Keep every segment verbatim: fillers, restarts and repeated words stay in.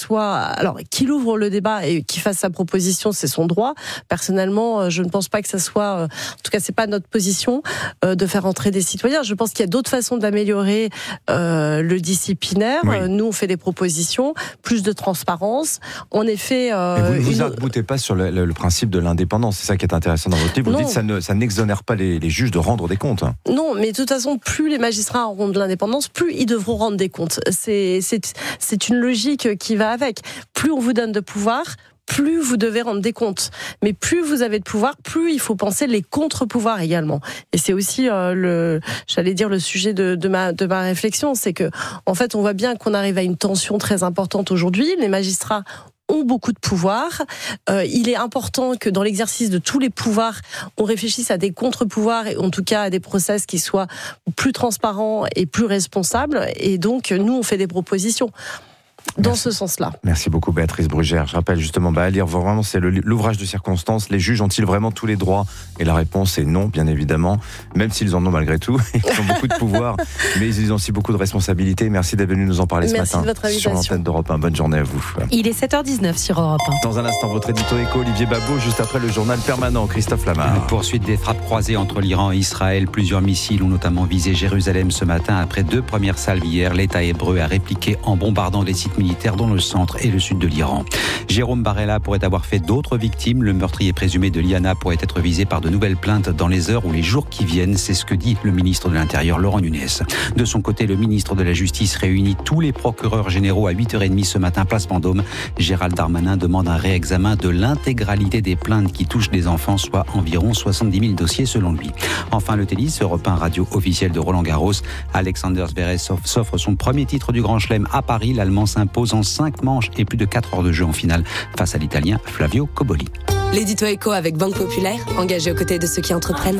soit, alors qu'il ouvre le débat et qu'il fasse sa proposition, c'est son droit. Personnellement, je ne pense pas que ça soit, en tout cas, c'est pas notre position euh, de faire entrer des citoyens. Je pense qu'il y a d'autres façons d'améliorer euh, le disciplinaire. Oui. Nous, on fait des propositions, plus de transparence. En effet, euh, et vous ne vous une... arc-boutez pas sur le, le, le principe de l'indépendance. C'est ça qui est intéressant dans votre livre. Vous non. dites que ça, ne, ça n'exonère pas les, les juges de rendre des comptes. Non, mais de toute façon, plus les magistrats auront de l'indépendance, plus ils devront rendre des comptes. C'est, c'est, c'est une logique qui va avec. Plus on vous donne de pouvoir, plus vous devez rendre des comptes. Mais plus vous avez de pouvoir, plus il faut penser les contre-pouvoirs également. Et c'est aussi euh, le, j'allais dire le sujet de, de ma de ma réflexion, c'est que en fait on voit bien qu'on arrive à une tension très importante aujourd'hui. Les magistrats ont beaucoup de pouvoir. Euh, il est important que dans l'exercice de tous les pouvoirs, on réfléchisse à des contre-pouvoirs et en tout cas à des process qui soient plus transparents et plus responsables. Et donc nous on fait des propositions dans Merci. ce sens-là. Merci beaucoup Béatrice Brugère. Je rappelle justement, bah, à lire vraiment, c'est le, l'ouvrage de circonstance. Les juges ont-ils vraiment tous les droits ? Et la réponse est non, bien évidemment, même s'ils en ont malgré tout. Ils ont beaucoup de pouvoir, mais ils ont aussi beaucoup de responsabilités. Merci d'être venu nous en parler Merci ce matin de votre invitation. sur l'antenne d'Europe un. Bonne journée à vous. Il est sept heures dix-neuf sur Europe un. Dans un instant, votre édito éco, Olivier Babot, juste après le journal permanent, Christophe Lamar. La poursuite des frappes croisées entre l'Iran et Israël. Plusieurs missiles ont notamment visé Jérusalem ce matin. Après deux premières salves hier, l'État hébreu a répliqué en bombardant des sites militaires dont le centre et le sud de l'Iran. Jérôme Barella pourrait avoir fait d'autres victimes. Le meurtrier présumé de Liana pourrait être visé par de nouvelles plaintes dans les heures ou les jours qui viennent. C'est ce que dit le ministre de l'Intérieur, Laurent Nunez. De son côté, le ministre de la Justice réunit tous les procureurs généraux à huit heures trente ce matin, place Vendôme. Gérald Darmanin demande un réexamen de l'intégralité des plaintes qui touchent des enfants, soit environ soixante-dix mille dossiers selon lui. Enfin, le tennis, Europe un radio officiel de Roland Garros. Alexander Zverev s'offre son premier titre du Grand Chelem à Paris. L'Allemand s'impose en cinq manches et plus de quatre heures de jeu en finale face à l'Italien Flavio Cobolli. L'édito éco avec Banque Populaire, engagé aux côtés de ceux qui entreprennent.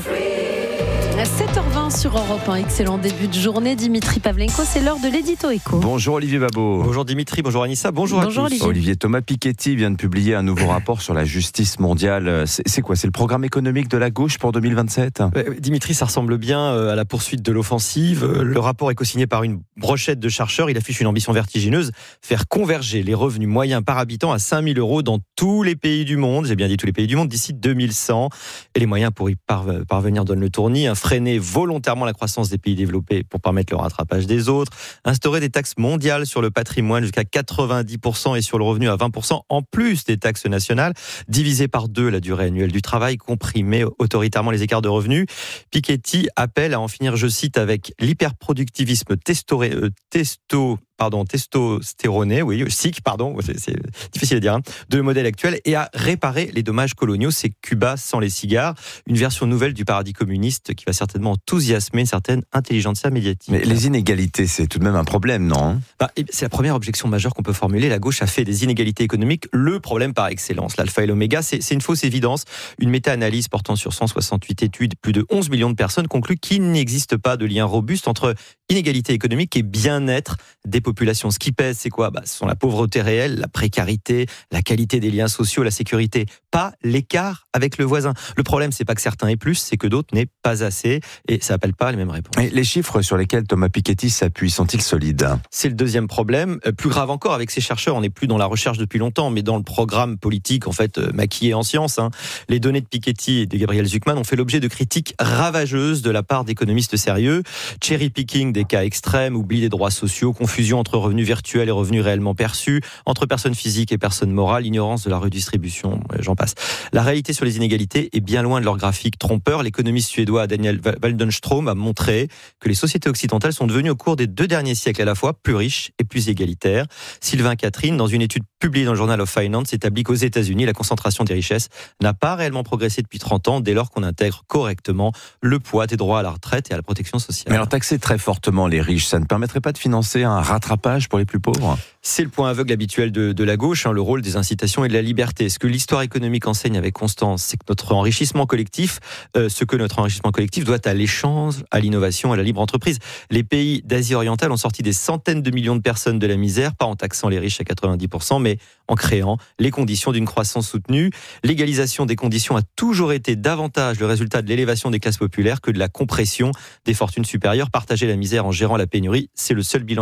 À sept heures vingt sur Europe un, excellent début de journée. Dimitri Pavlenko, c'est l'heure de l'édito éco. Bonjour Olivier Babot. Bonjour Dimitri, bonjour Anissa, bonjour, bonjour à tous. Olivier. Olivier, Thomas Piketty vient de publier un nouveau rapport sur la justice mondiale. C'est, c'est quoi ? C'est le programme économique de la gauche pour deux mille vingt-sept ? euh, Dimitri, ça ressemble bien à la poursuite de l'offensive. Le rapport est co-signé par une brochette de chercheurs. Il affiche une ambition vertigineuse, faire converger les revenus moyens par habitant à cinq mille euros dans tous les pays du monde. J'ai bien dit tous les pays du monde, d'ici deux mille cent. Et les moyens pour y parvenir donnent le tournis. Un freiner volontairement la croissance des pays développés pour permettre le rattrapage des autres, instaurer des taxes mondiales sur le patrimoine jusqu'à quatre-vingt-dix pour cent et sur le revenu à vingt pour cent en plus des taxes nationales, diviser par deux la durée annuelle du travail, comprimer autoritairement les écarts de revenus. Piketty appelle à en finir, je cite, avec l'hyperproductivisme testoré, euh, testo pardon, testostéroné, oui, sick, pardon, c'est, c'est difficile à dire, hein, de le modèle actuel et à réparer les dommages coloniaux. C'est Cuba sans les cigares, une version nouvelle du paradis communiste qui va certainement enthousiasmer une certaine intelligentsia médiatique. Mais les inégalités, c'est tout de même un problème, non ? bah, C'est la première objection majeure qu'on peut formuler. La gauche a fait des inégalités économiques le problème par excellence. L'alpha et l'oméga, c'est, c'est une fausse évidence. Une méta-analyse portant sur cent soixante-huit études, plus de onze millions de personnes conclut qu'il n'existe pas de lien robuste entre inégalité économique et bien-être des populations. Ce qui pèse, c'est quoi ? Bah, ce sont la pauvreté réelle, la précarité, la qualité des liens sociaux, la sécurité. Pas l'écart avec le voisin. Le problème, c'est pas que certains aient plus, c'est que d'autres n'aient pas assez. Et ça n'appelle pas les mêmes réponses. Et les chiffres sur lesquels Thomas Piketty s'appuie sont-ils solides ? C'est le deuxième problème. Plus grave encore, avec ces chercheurs, on n'est plus dans la recherche depuis longtemps, mais dans le programme politique, en fait, maquillé en sciences. Hein. Les données de Piketty et de Gabriel Zucman ont fait l'objet de critiques ravageuses de la part d'économistes sérieux. Cherry picking des cas extrêmes, oubli des droits sociaux, confusion entre revenus virtuels et revenus réellement perçus, entre personnes physiques et personnes morales, ignorance de la redistribution, j'en passe. La réalité sur les inégalités est bien loin de leur graphique trompeur. L'économiste suédois Daniel Waldenström a montré que les sociétés occidentales sont devenues au cours des deux derniers siècles à la fois plus riches et plus égalitaires. Sylvain Catherine, dans une étude publiée dans le Journal of Finance, établit qu'aux États-Unis, la concentration des richesses n'a pas réellement progressé depuis trente ans, dès lors qu'on intègre correctement le poids des droits à la retraite et à la protection sociale. Mais alors taxer très fortement les riches, ça ne permettrait pas de financer un rattrapage pour les plus pauvres ? C'est le point aveugle habituel de, de la gauche, hein, le rôle des incitations et de la liberté. Ce que l'histoire économique enseigne avec constance, c'est que notre enrichissement collectif, euh, ce que notre enrichissement collectif doit à l'échange, à l'innovation, à la libre entreprise. Les pays d'Asie orientale ont sorti des centaines de millions de personnes de la misère, pas en taxant les riches à quatre-vingt-dix pour cent, mais en créant les conditions d'une croissance soutenue. L'égalisation des conditions a toujours été davantage le résultat de l'élévation des classes populaires que de la compression des fortunes supérieures. Partager la misère en gérant la pénurie, c'est le seul bilan historique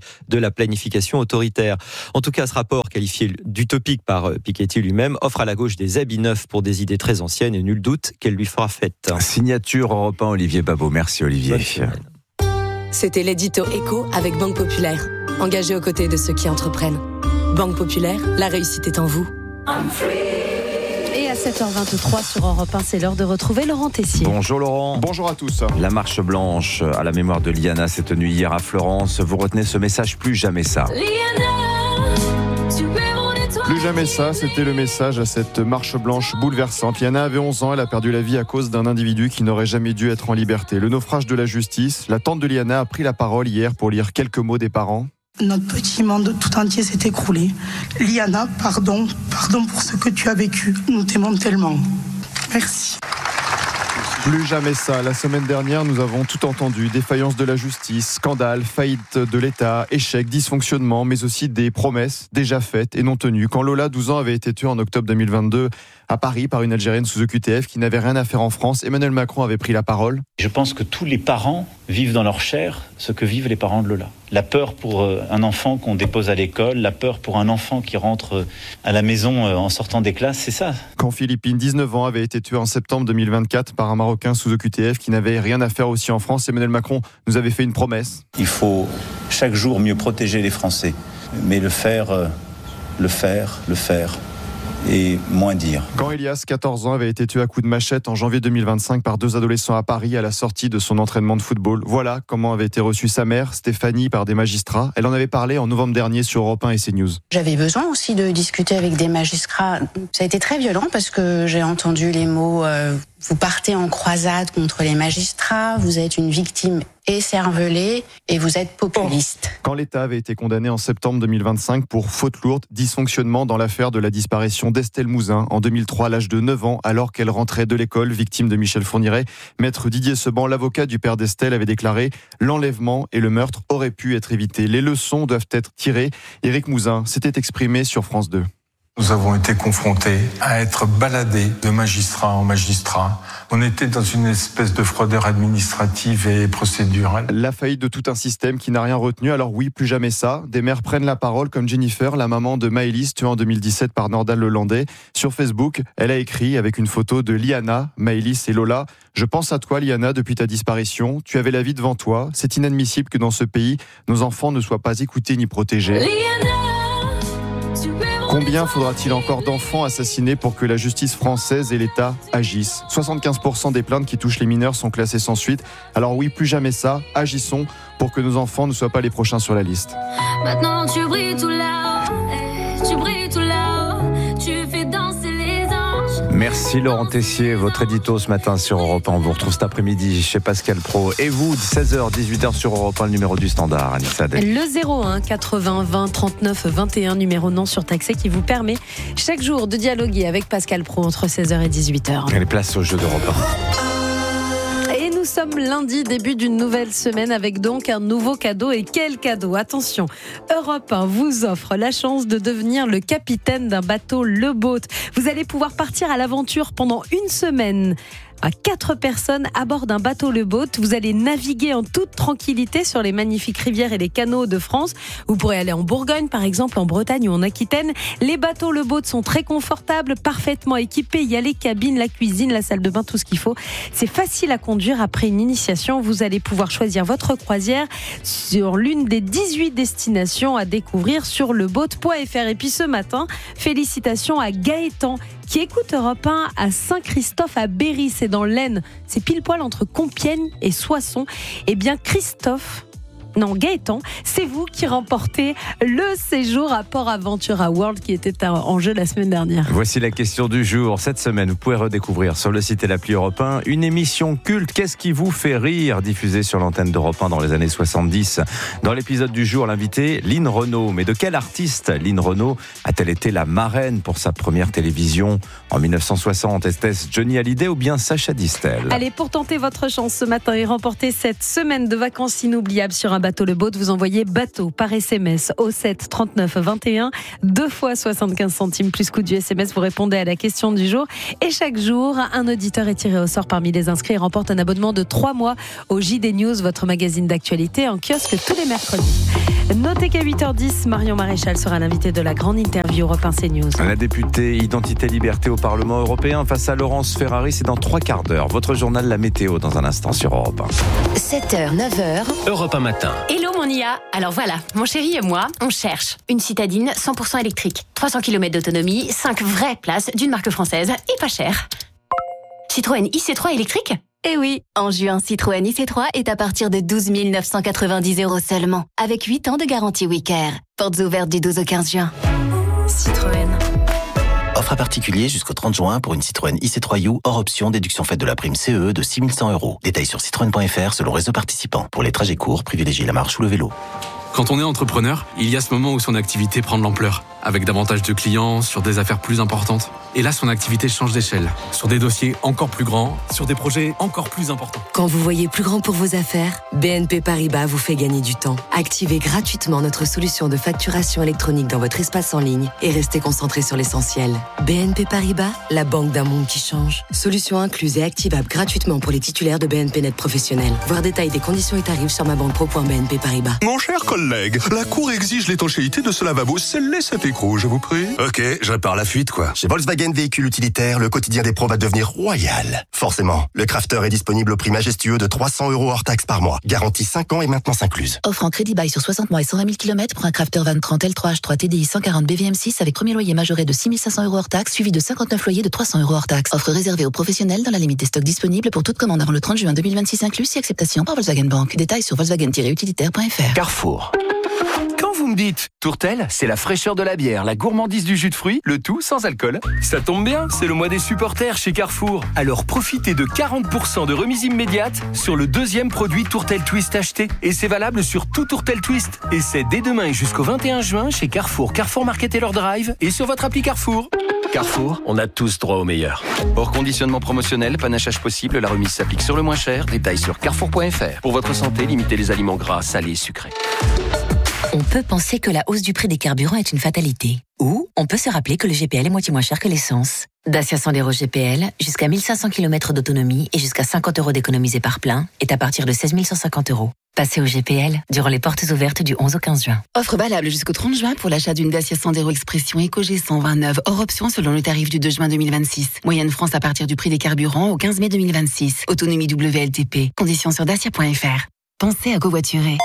de la planification autoritaire. En tout cas, ce rapport, qualifié d'utopique par Piketty lui-même, offre à la gauche des habits neufs pour des idées très anciennes et nul doute qu'elle lui fera fête. Signature Europe un, Olivier Babot. Merci Olivier. C'était l'édito Écho avec Banque Populaire. Engagé aux côtés de ceux qui entreprennent. Banque Populaire, la réussite est en vous. Et à sept heures vingt-trois sur Europe un, c'est l'heure de retrouver Laurent Tessier. Bonjour Laurent. Bonjour à tous. La marche blanche à la mémoire de Liana s'est tenue hier à Florence. Vous retenez ce message, plus jamais ça. Plus jamais ça, c'était le message à cette marche blanche bouleversante. Liana avait onze ans, elle a perdu la vie à cause d'un individu qui n'aurait jamais dû être en liberté. Le naufrage de la justice, la tante de Liana a pris la parole hier pour lire quelques mots des parents. Notre petit monde tout entier s'est écroulé. Liana, pardon, pardon pour ce que tu as vécu. Nous t'aimons tellement. Merci. Plus jamais ça. La semaine dernière, nous avons tout entendu. Défaillance de la justice, scandale, faillite de l'État, échec, dysfonctionnement, mais aussi des promesses déjà faites et non tenues. Quand Lola, douze ans, avait été tuée en octobre deux mille vingt-deux à Paris par une Algérienne sous O Q T F qui n'avait rien à faire en France, Emmanuel Macron avait pris la parole. Je pense que tous les parents vivent dans leur chair ce que vivent les parents de Lola. La peur pour un enfant qu'on dépose à l'école, la peur pour un enfant qui rentre à la maison en sortant des classes, c'est ça. Quand Philippine, dix-neuf ans, avait été tuée en septembre deux mille vingt-quatre par un Marocain sous O Q T F qui n'avait rien à faire aussi en France, Emmanuel Macron nous avait fait une promesse. Il faut chaque jour mieux protéger les Français, mais le faire, le faire, le faire. Et moins dire. Quand Elias, quatorze ans, avait été tué à coups de machette en janvier deux mille vingt-cinq par deux adolescents à Paris à la sortie de son entraînement de football. Voilà comment avait été reçue sa mère, Stéphanie, par des magistrats. Elle en avait parlé en novembre dernier sur Europe un et CNews. J'avais besoin aussi de discuter avec des magistrats. Ça a été très violent parce que j'ai entendu les mots euh, « vous partez en croisade contre les magistrats, vous êtes une victime écervelée et vous êtes populiste ». Quand l'État avait été condamné en septembre deux mille vingt-cinq pour faute lourde, dysfonctionnement dans l'affaire de la disparition d'Estelle Mouzin en deux mille trois à l'âge de neuf ans alors qu'elle rentrait de l'école, victime de Michel Fourniret, maître Didier Seban, l'avocat du père d'Estelle, avait déclaré « L'enlèvement et le meurtre auraient pu être évités. Les leçons doivent être tirées ». Éric Mouzin s'était exprimé sur France deux. Nous avons été confrontés à être baladés de magistrat en magistrat. On était dans une espèce de froideur administrative et procédurale. La faillite de tout un système qui n'a rien retenu. Alors oui, plus jamais ça. Des mères prennent la parole comme Jennifer, la maman de Maëlys, tuée en deux mille dix-sept par Nordal Lelandais. Sur Facebook, elle a écrit avec une photo de Liana, Maëlys et Lola. « Je pense à toi, Liana, depuis ta disparition. Tu avais la vie devant toi. C'est inadmissible que dans ce pays, nos enfants ne soient pas écoutés ni protégés. » Combien faudra-t-il encore d'enfants assassinés pour que la justice française et l'État agissent ? soixante-quinze pour cent des plaintes qui touchent les mineurs sont classées sans suite. Alors oui, plus jamais ça, agissons pour que nos enfants ne soient pas les prochains sur la liste. Maintenant tu brilles tout là, tu brilles tout là, tu fais danser les anges. Merci Laurent Tessier, votre édito ce matin sur Europe un. On vous retrouve cet après-midi chez Pascal Pro. Et vous, seize heures, dix-huit heures sur Europe un, le numéro du standard, Anissa Dei. Le zéro un quatre-vingts vingt trente-neuf vingt et un, numéro non surtaxé qui vous permet chaque jour de dialoguer avec Pascal Pro entre seize heures et dix-huit heures. Et les places au jeu d'Europe un. Nous sommes lundi, début d'une nouvelle semaine avec donc un nouveau cadeau. Et quel cadeau ? Attention, Europe un vous offre la chance de devenir le capitaine d'un bateau Le Boat. Vous allez pouvoir partir à l'aventure pendant une semaine. À quatre personnes à bord d'un bateau Le Boat. Vous allez naviguer en toute tranquillité sur les magnifiques rivières et les canaux de France. Vous pourrez aller en Bourgogne, par exemple, en Bretagne ou en Aquitaine. Les bateaux Le Boat sont très confortables, parfaitement équipés. Il y a les cabines, la cuisine, la salle de bain, tout ce qu'il faut. C'est facile à conduire. Après une initiation, vous allez pouvoir choisir votre croisière sur l'une des dix-huit destinations à découvrir sur leboat point f r. Et puis ce matin, félicitations à Gaëtan qui écoute Europe un à Saint-Christophe à Berry, c'est dans l'Aisne, c'est pile poil entre Compiègne et Soissons. Eh bien Christophe, non Gaëtan, c'est vous qui remportez le séjour à Port Aventura World qui était en jeu la semaine dernière. Voici la question du jour. Cette semaine, vous pouvez redécouvrir sur le site et l'appli Europe un une émission culte. Qu'est-ce qui vous fait rire, diffusée sur l'antenne d'Europe un dans les années soixante-dix. Dans l'épisode du jour, l'invité, Lynn Renaud. Mais de quel artiste Lynn Renaud a-t-elle été la marraine pour sa première télévision en mille neuf cent soixante? Était-ce Johnny Hallyday ou bien Sacha Distel? Allez, pour tenter votre chance ce matin et remporter cette semaine de vacances inoubliables sur un bateau le boat, vous envoyez bateau par S M S au sept trente-neuf vingt et un, deux fois soixante-quinze centimes plus coût du S M S. Vous répondez à la question du jour. Et chaque jour, un auditeur est tiré au sort parmi les inscrits et remporte un abonnement de trois mois au J D News, votre magazine d'actualité en kiosque tous les mercredis. Notez qu'à huit heures dix, Marion Maréchal sera l'invité de la grande interview Europe un CNews. La députée Identité Liberté au Parlement européen face à Laurence Ferrari, c'est dans trois quarts d'heure. Votre journal La Météo dans un instant sur Europe un. sept heures, neuf heures. Europe un matin. Hello mon I A. Alors voilà, mon chéri et moi, on cherche une citadine cent pour cent électrique. trois cents kilomètres d'autonomie, cinq vraies places d'une marque française et pas cher. Citroën I C trois électrique ? Eh oui, en juin, Citroën I C trois est à partir de douze mille neuf cent quatre-vingt-dix euros seulement, avec huit ans de garantie WeCare. Portes ouvertes du douze au quinze juin. Citroën. Offre à particulier jusqu'au trente juin pour une Citroën I C trois U hors option déduction faite de la prime C E de six mille cent euros. Détails sur citroën point f r selon réseau participant. Pour les trajets courts, privilégiez la marche ou le vélo. Quand on est entrepreneur, il y a ce moment où son activité prend de l'ampleur, avec davantage de clients, sur des affaires plus importantes. Et là, son activité change d'échelle, sur des dossiers encore plus grands, sur des projets encore plus importants. Quand vous voyez plus grand pour vos affaires, B N P Paribas vous fait gagner du temps. Activez gratuitement notre solution de facturation électronique dans votre espace en ligne et restez concentré sur l'essentiel. B N P Paribas, la banque d'un monde qui change. Solution incluse et activable gratuitement pour les titulaires de B N P Net professionnels. Voir détail des conditions et tarifs sur ma banque pro point b n p paribas. Mon cher collègue, la Cour exige l'étanchéité de ce lavabo. Scellez cet écrou, je vous prie. Ok, je répare la fuite, quoi. Chez Volkswagen Véhicules Utilitaires, le quotidien des pros va devenir royal. Forcément, le Crafter est disponible au prix majestueux de trois cents euros hors taxe par mois. Garantie cinq ans et maintenance incluse. Offre en crédit bail sur soixante mois et cent vingt mille kilomètres pour un Crafter Van trente L trois H trois T D I cent quarante B V M six avec premier loyer majoré de six mille cinq cents euros hors taxe, suivi de cinquante-neuf loyers de trois cents euros hors taxe. Offre réservée aux professionnels dans la limite des stocks disponibles pour toute commande avant le trente juin deux mille vingt-six inclus, si acceptation par Volkswagen Bank. Détails sur volkswagen tiret utilitaire point f r. Carrefour. Quand vous me dites Tourtel, c'est la fraîcheur de la bière, la gourmandise du jus de fruits, le tout sans alcool. Ça tombe bien, c'est le mois des supporters chez Carrefour. Alors profitez de quarante pour cent de remise immédiate sur le deuxième produit Tourtel Twist acheté. Et c'est valable sur tout Tourtel Twist. Et c'est dès demain et jusqu'au vingt et un juin chez Carrefour, Carrefour Market et leur Drive et sur votre appli Carrefour. Carrefour, on a tous droit au meilleur. Hors conditionnement promotionnel, panachage possible, la remise s'applique sur le moins cher. Détails sur carrefour point f r. Pour votre santé, limitez les aliments gras, salés et sucrés. On peut penser que la hausse du prix des carburants est une fatalité. Ou on peut se rappeler que le G P L est moitié moins cher que l'essence. Dacia Sandero G P L, jusqu'à mille cinq cents kilomètres d'autonomie et jusqu'à cinquante euros d'économisés par plein, est à partir de seize mille cent cinquante euros. Passez au G P L durant les portes ouvertes du onze au quinze juin. Offre valable jusqu'au trente juin pour l'achat d'une Dacia Sandero Expression EcoG cent vingt-neuf, hors option selon le tarif du deux juin deux mille vingt-six. Moyenne France à partir du prix des carburants au quinze mai deux mille vingt-six. Autonomie W L T P. Conditions sur dacia point f r. Pensez à covoiturer.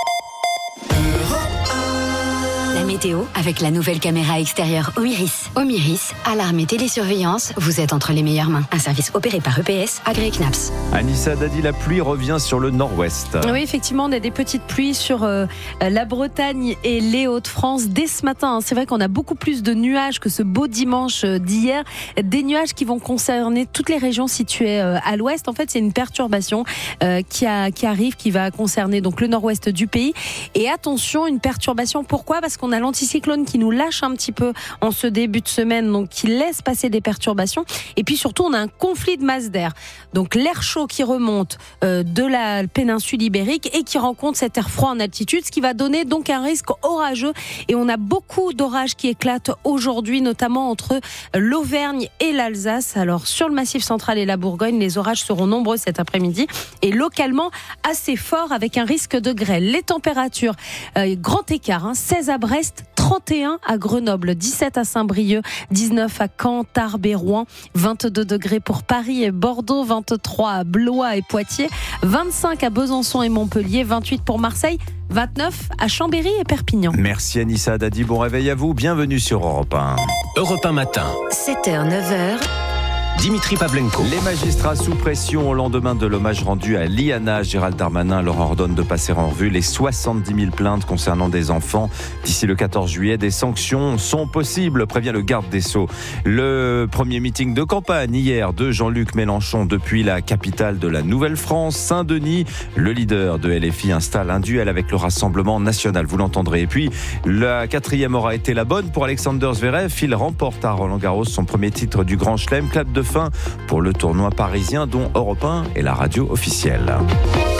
La météo avec la nouvelle caméra extérieure Omiris. Omiris, alarme et télésurveillance, vous êtes entre les meilleures mains. Un service opéré par E P S, agréé C N A P S. Anissa Dadi, la pluie revient sur le nord-ouest. Oui, effectivement, on a des petites pluies sur euh, la Bretagne et les Hauts-de-France dès ce matin. Hein. C'est vrai qu'on a beaucoup plus de nuages que ce beau dimanche d'hier. Des nuages qui vont concerner toutes les régions situées euh, à l'ouest. En fait, c'est une perturbation euh, qui, a, qui arrive, qui va concerner donc le nord-ouest du pays. Et attention, une perturbation, pourquoi ? Parce qu'on a l'anticyclone qui nous lâche un petit peu en ce début de semaine, donc qui laisse passer des perturbations. Et puis surtout, on a un conflit de masse d'air. Donc l'air chaud qui remonte euh, de la péninsule ibérique et qui rencontre cet air froid en altitude, ce qui va donner donc un risque orageux. Et on a beaucoup d'orages qui éclatent aujourd'hui, notamment entre l'Auvergne et l'Alsace. Alors sur le Massif central et la Bourgogne, les orages seront nombreux cet après-midi et localement assez forts avec un risque de grêle. Les températures, euh, grand écart, hein, seize à Brest, trente et un à Grenoble, dix-sept à Saint-Brieuc, dix-neuf à Caen, Tarbes et Rouen, vingt-deux degrés pour Paris et Bordeaux, vingt-trois à Blois et Poitiers, vingt-cinq à Besançon et Montpellier, vingt-huit pour Marseille, vingt-neuf à Chambéry et Perpignan. Merci Anissa Dadi, bon réveil à vous, bienvenue sur Europe un. Europe un matin. sept heures, neuf heures. Dimitri Pavlenko. Les magistrats sous pression au lendemain de l'hommage rendu à Liana. Gérald Darmanin leur ordonne de passer en revue les soixante-dix mille plaintes concernant des enfants. D'ici le quatorze juillet, des sanctions sont possibles, prévient le garde des Sceaux. Le premier meeting de campagne hier de Jean-Luc Mélenchon depuis la capitale de la Nouvelle-France, Saint-Denis. Le leader de L F I installe un duel avec le Rassemblement national, vous l'entendrez. Et puis, la quatrième aura été la bonne pour Alexander Zverev. Il remporte à Roland-Garros son premier titre du Grand Chelem. Clap de fin pour le tournoi parisien dont Europe un est la radio officielle.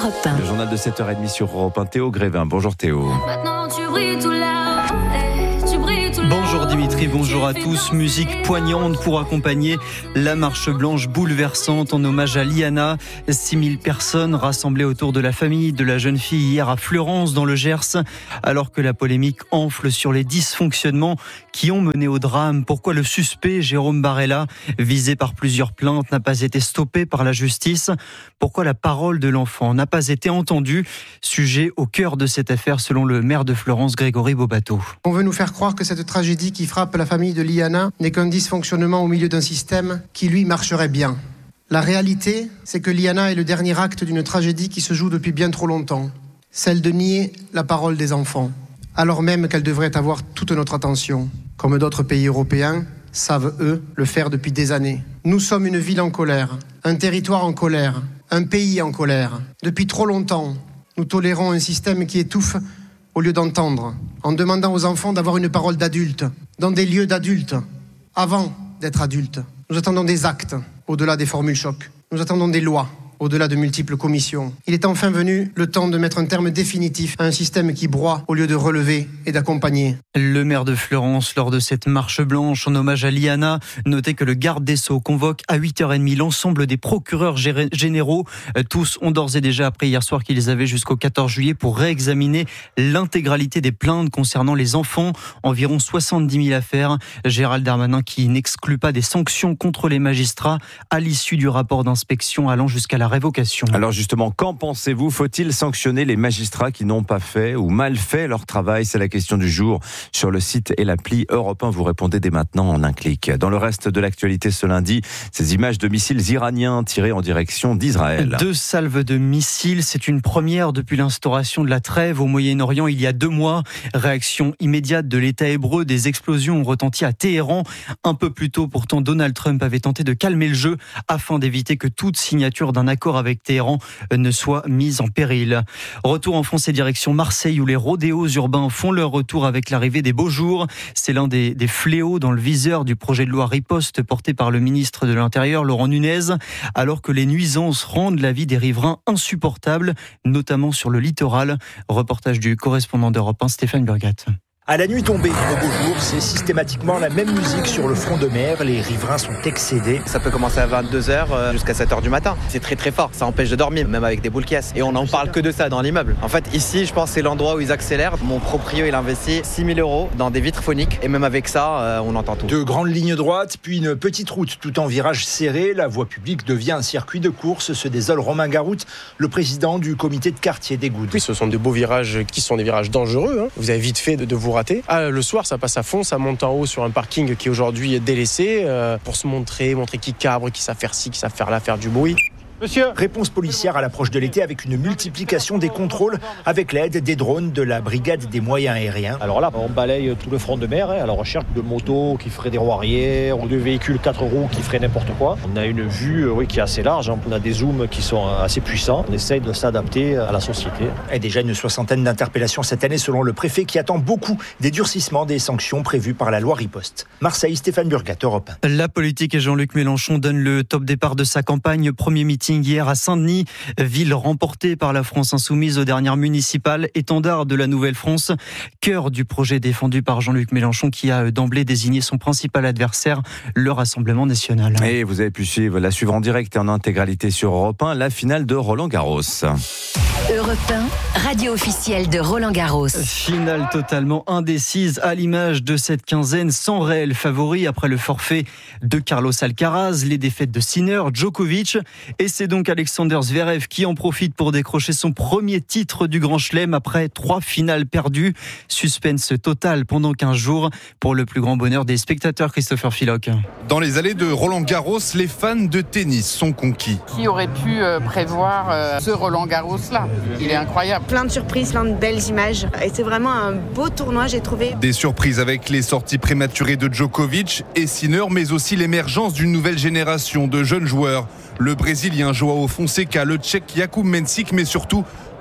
Europe un. Le journal de sept heures trente sur Europe un. Théo Grévin. Bonjour Théo. Maintenant tu brilles tout là-haut, eh, tu brilles tout là-haut. Bonjour Dimitri, bonjour à tous. Musique poignante pour accompagner la marche blanche bouleversante en hommage à Liana. six mille personnes rassemblées autour de la famille de la jeune fille hier à Fleurance dans le Gers. Alors que la polémique enfle sur les dysfonctionnements qui ont mené au drame. Pourquoi le suspect Jérôme Barella, visé par plusieurs plaintes, n'a pas été stoppé par la justice? Pourquoi la parole de l'enfant n'a pas été entendue? Sujet au cœur de cette affaire selon le maire de Fleurance, Grégory Bobato. On veut nous faire croire que cette tragédie qui frappe la famille de Liana n'est qu'un dysfonctionnement au milieu d'un système qui, lui, marcherait bien. La réalité, c'est que Liana est le dernier acte d'une tragédie qui se joue depuis bien trop longtemps, celle de nier la parole des enfants, alors même qu'elle devrait avoir toute notre attention. Comme d'autres pays européens savent, eux, le faire depuis des années. Nous sommes une ville en colère, un territoire en colère, un pays en colère. Depuis trop longtemps, nous tolérons un système qui étouffe au lieu d'entendre, en demandant aux enfants d'avoir une parole d'adulte, dans des lieux d'adultes, avant d'être adultes. Nous attendons des actes, au-delà des formules chocs. Nous attendons des lois, au-delà de multiples commissions. Il est enfin venu le temps de mettre un terme définitif à un système qui broie au lieu de relever et d'accompagner. Le maire de Fleurance, lors de cette marche blanche en hommage à Liana, notait que le garde des Sceaux convoque à huit heures trente l'ensemble des procureurs généraux. Tous ont d'ores et déjà appris hier soir qu'ils avaient jusqu'au quatorze juillet pour réexaminer l'intégralité des plaintes concernant les enfants. Environ soixante-dix mille affaires. Gérald Darmanin qui n'exclut pas des sanctions contre les magistrats à l'issue du rapport d'inspection allant jusqu'à la révocation. Alors justement, qu'en pensez-vous? Faut-il sanctionner les magistrats qui n'ont pas fait ou mal fait leur travail? C'est la question du jour sur le site et l'appli Europe un. Vous répondez dès maintenant en un clic. Dans le reste de l'actualité ce lundi, ces images de missiles iraniens tirés en direction d'Israël. Deux salves de missiles, c'est une première depuis l'instauration de la trêve au Moyen-Orient il y a deux mois. Réaction immédiate de l'État hébreu, des explosions ont retenti à Téhéran. Un peu plus tôt, pourtant, Donald Trump avait tenté de calmer le jeu afin d'éviter que toute signature d'un accord avec Téhéran ne soit mise en péril. Retour en France et direction Marseille où les rodéos urbains font leur retour avec l'arrivée des beaux jours. C'est l'un des, des fléaux dans le viseur du projet de loi Riposte porté par le ministre de l'Intérieur Laurent Nunez, alors que les nuisances rendent la vie des riverains insupportable, notamment sur le littoral. Reportage du correspondant d'Europe un, Stéphane Burgat. À la nuit tombée, au beau jour, c'est systématiquement la même musique sur le front de mer. Les riverains sont excédés. Ça peut commencer à vingt-deux heures jusqu'à sept heures du matin. C'est très très fort. Ça empêche de dormir, même avec des boules qui cassent. Et on n'en parle que de ça dans l'immeuble. En fait, ici, je pense que c'est l'endroit où ils accélèrent. Mon proprio, il investit six mille euros dans des vitres phoniques. Et même avec ça, on entend tout. De grandes lignes droites, puis une petite route tout en virage serré. La voie publique devient un circuit de course. Se désole Romain Garout, le président du comité de quartier des Goudes. Oui, ce sont de beaux virages qui sont des virages dangereux. Hein. Vous avez vite fait de, de vous rater. Ah, le soir, ça passe à fond, ça monte en haut sur un parking qui aujourd'hui est délaissé euh, pour se montrer, montrer qui cabre, qui savent faire ci, qui savent faire là, faire du bruit. Monsieur. Réponse policière à l'approche de l'été avec une multiplication des contrôles avec l'aide des drones de la brigade des moyens aériens. Alors là, on balaye tout le front de mer hein, à la recherche de motos qui feraient des roues arrière ou de véhicules quatre roues qui feraient n'importe quoi. On a une vue oui, qui est assez large, hein. On a des zooms qui sont assez puissants. On essaye de s'adapter à la société. Et déjà une soixantaine d'interpellations cette année selon le préfet qui attend beaucoup des durcissements des sanctions prévues par la loi Riposte. Marseille, Stéphane Burgat, Europe un. La politique et Jean-Luc Mélenchon donnent le top départ de sa campagne. Premier meeting hier à Saint-Denis, ville remportée par la France insoumise aux dernières municipales, étendard de la Nouvelle-France, cœur du projet défendu par Jean-Luc Mélenchon qui a d'emblée désigné son principal adversaire, le Rassemblement national. Et vous avez pu suivre, la suivre en direct et en intégralité sur Europe un, la finale de Roland-Garros. Europe un, radio officielle de Roland-Garros. Finale totalement indécise à l'image de cette quinzaine sans réel favori après le forfait de Carlos Alcaraz, les défaites de Sinner, Djokovic. Et c'est donc Alexander Zverev qui en profite pour décrocher son premier titre du Grand Chelem après trois finales perdues. Suspense total pendant quinze jours pour le plus grand bonheur des spectateurs, Christopher Philoc. Dans les allées de Roland-Garros, les fans de tennis sont conquis. Qui aurait pu prévoir ce Roland-Garros-là ? Il est incroyable. Plein de surprises, plein de belles images. Et c'est vraiment un beau tournoi, j'ai trouvé. Des surprises avec les sorties prématurées de Djokovic et Sinner, mais aussi l'émergence d'une nouvelle génération de jeunes joueurs. Le Brésilien João Fonseca, le Tchèque Jakub Mensik, mais surtout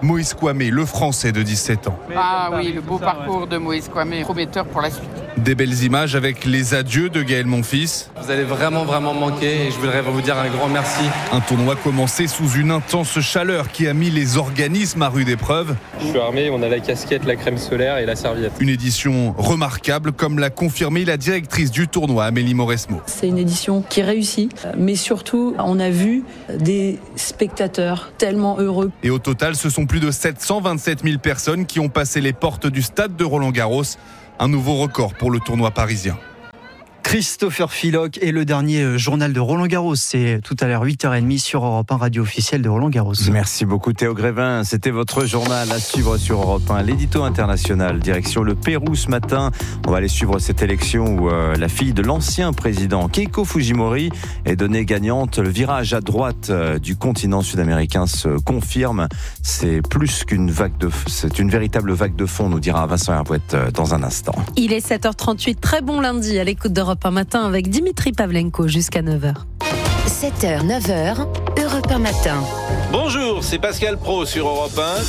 Moïse Kouamé, le Français de dix-sept ans. Ah oui, le beau parcours de Moïse Kouamé, prometteur pour la suite. Des belles images avec les adieux de Gaël Monfils. Vous allez vraiment, vraiment manquer et je voudrais vous dire un grand merci. Un tournoi commencé sous une intense chaleur qui a mis les organismes à rude épreuve. Je suis armé, on a la casquette, la crème solaire et la serviette. Une édition remarquable, comme l'a confirmé la directrice du tournoi, Amélie Mauresmo. C'est une édition qui réussit, mais surtout, on a vu des spectateurs tellement heureux. Et au total, ce sont plus de sept cent vingt-sept mille personnes qui ont passé les portes du stade de Roland-Garros. Un nouveau record pour le tournoi parisien. Christopher Philoc et le dernier journal de Roland-Garros. C'est tout à l'heure huit heures trente sur Europe un, radio officielle de Roland-Garros. Merci beaucoup Théo Grévin. C'était votre journal à suivre sur Europe un. L'édito international, direction le Pérou ce matin. On va aller suivre cette élection où euh, la fille de l'ancien président Keiko Fujimori est donnée gagnante. Le virage à droite euh, du continent sud-américain se confirme. C'est plus qu'une vague de, c'est une véritable vague de fond, nous dira Vincent Hervouette euh, dans un instant. Il est sept heures trente-huit, très bon lundi à l'écoute d'Europe un matin avec Dimitri Pavlenko jusqu'à neuf heures. sept heures, neuf heures, Europe un matin. Bonjour, c'est Pascal Pro sur Europe un.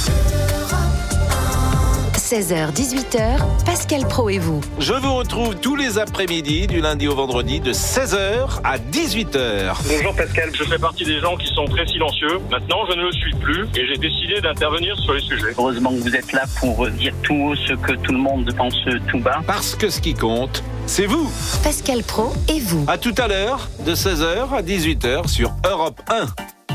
seize heures, dix-huit heures, Pascal Pro et vous. Je vous retrouve tous les après-midi, du lundi au vendredi, de seize heures à dix-huit heures. Bonjour Pascal, je fais partie des gens qui sont très silencieux. Maintenant, je ne le suis plus et j'ai décidé d'intervenir sur les sujets. Heureusement que vous êtes là pour dire tout haut ce que tout le monde pense tout bas. Parce que ce qui compte, c'est vous. Pascal Pro et vous. À tout à l'heure, de seize heures à dix-huit heures sur Europe un.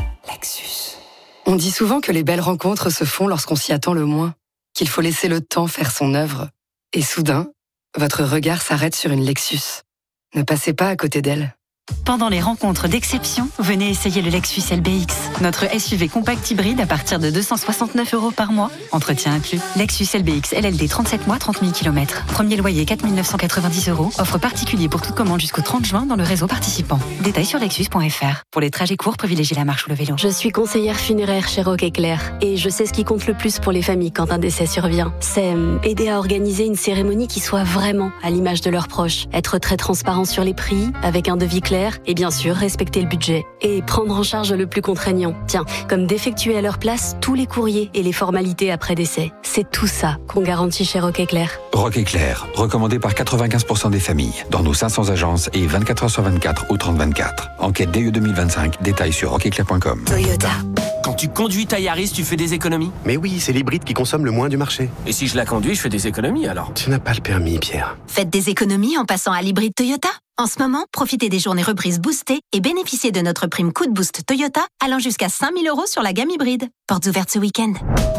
Lexus. On dit souvent que les belles rencontres se font lorsqu'on s'y attend le moins, qu'il faut laisser le temps faire son œuvre. Et soudain, votre regard s'arrête sur une Lexus. Ne passez pas à côté d'elle. Pendant les rencontres d'exception, venez essayer le Lexus L B X, notre S U V compact hybride à partir de deux cent soixante-neuf euros par mois, entretien inclus. Lexus L B X L L D trente-sept mois, trente mille kilomètres. Premier loyer quatre mille neuf cent quatre-vingt-dix euros. Offre particulier pour toute commande jusqu'au trente juin dans le réseau participant. Détails sur lexus point f r. Pour les trajets courts, privilégiez la marche ou le vélo. Je suis conseillère funéraire chez Rock Éclair et je sais ce qui compte le plus pour les familles quand un décès survient. C'est aider à organiser une cérémonie qui soit vraiment à l'image de leurs proches. Être très transparent sur les prix, avec un devis clair et bien sûr respecter le budget. Et prendre en charge le plus contraignant. Tiens, comme d'effectuer à leur place tous les courriers et les formalités après décès. C'est tout ça qu'on garantit chez Rock Éclair. Rock Éclair, recommandé par quatre-vingt-quinze pour cent des familles, dans nos cinq cents agences et vingt-quatre heures sur vingt-quatre au trente vingt-quatre. Enquête D E deux mille vingt-cinq, détails sur rock éclair point com. Toyota. Quand tu conduis ta Yaris, tu fais des économies? Mais oui, c'est l'hybride qui consomme le moins du marché. Et si je la conduis, je fais des économies alors? Tu n'as pas le permis, Pierre. Faites des économies en passant à l'hybride Toyota. En ce moment, profitez des journées reprises boostées et bénéficiez de notre prime Coup de Boost Toyota allant jusqu'à cinq mille euros sur la gamme hybride. Portes ouvertes ce week-end.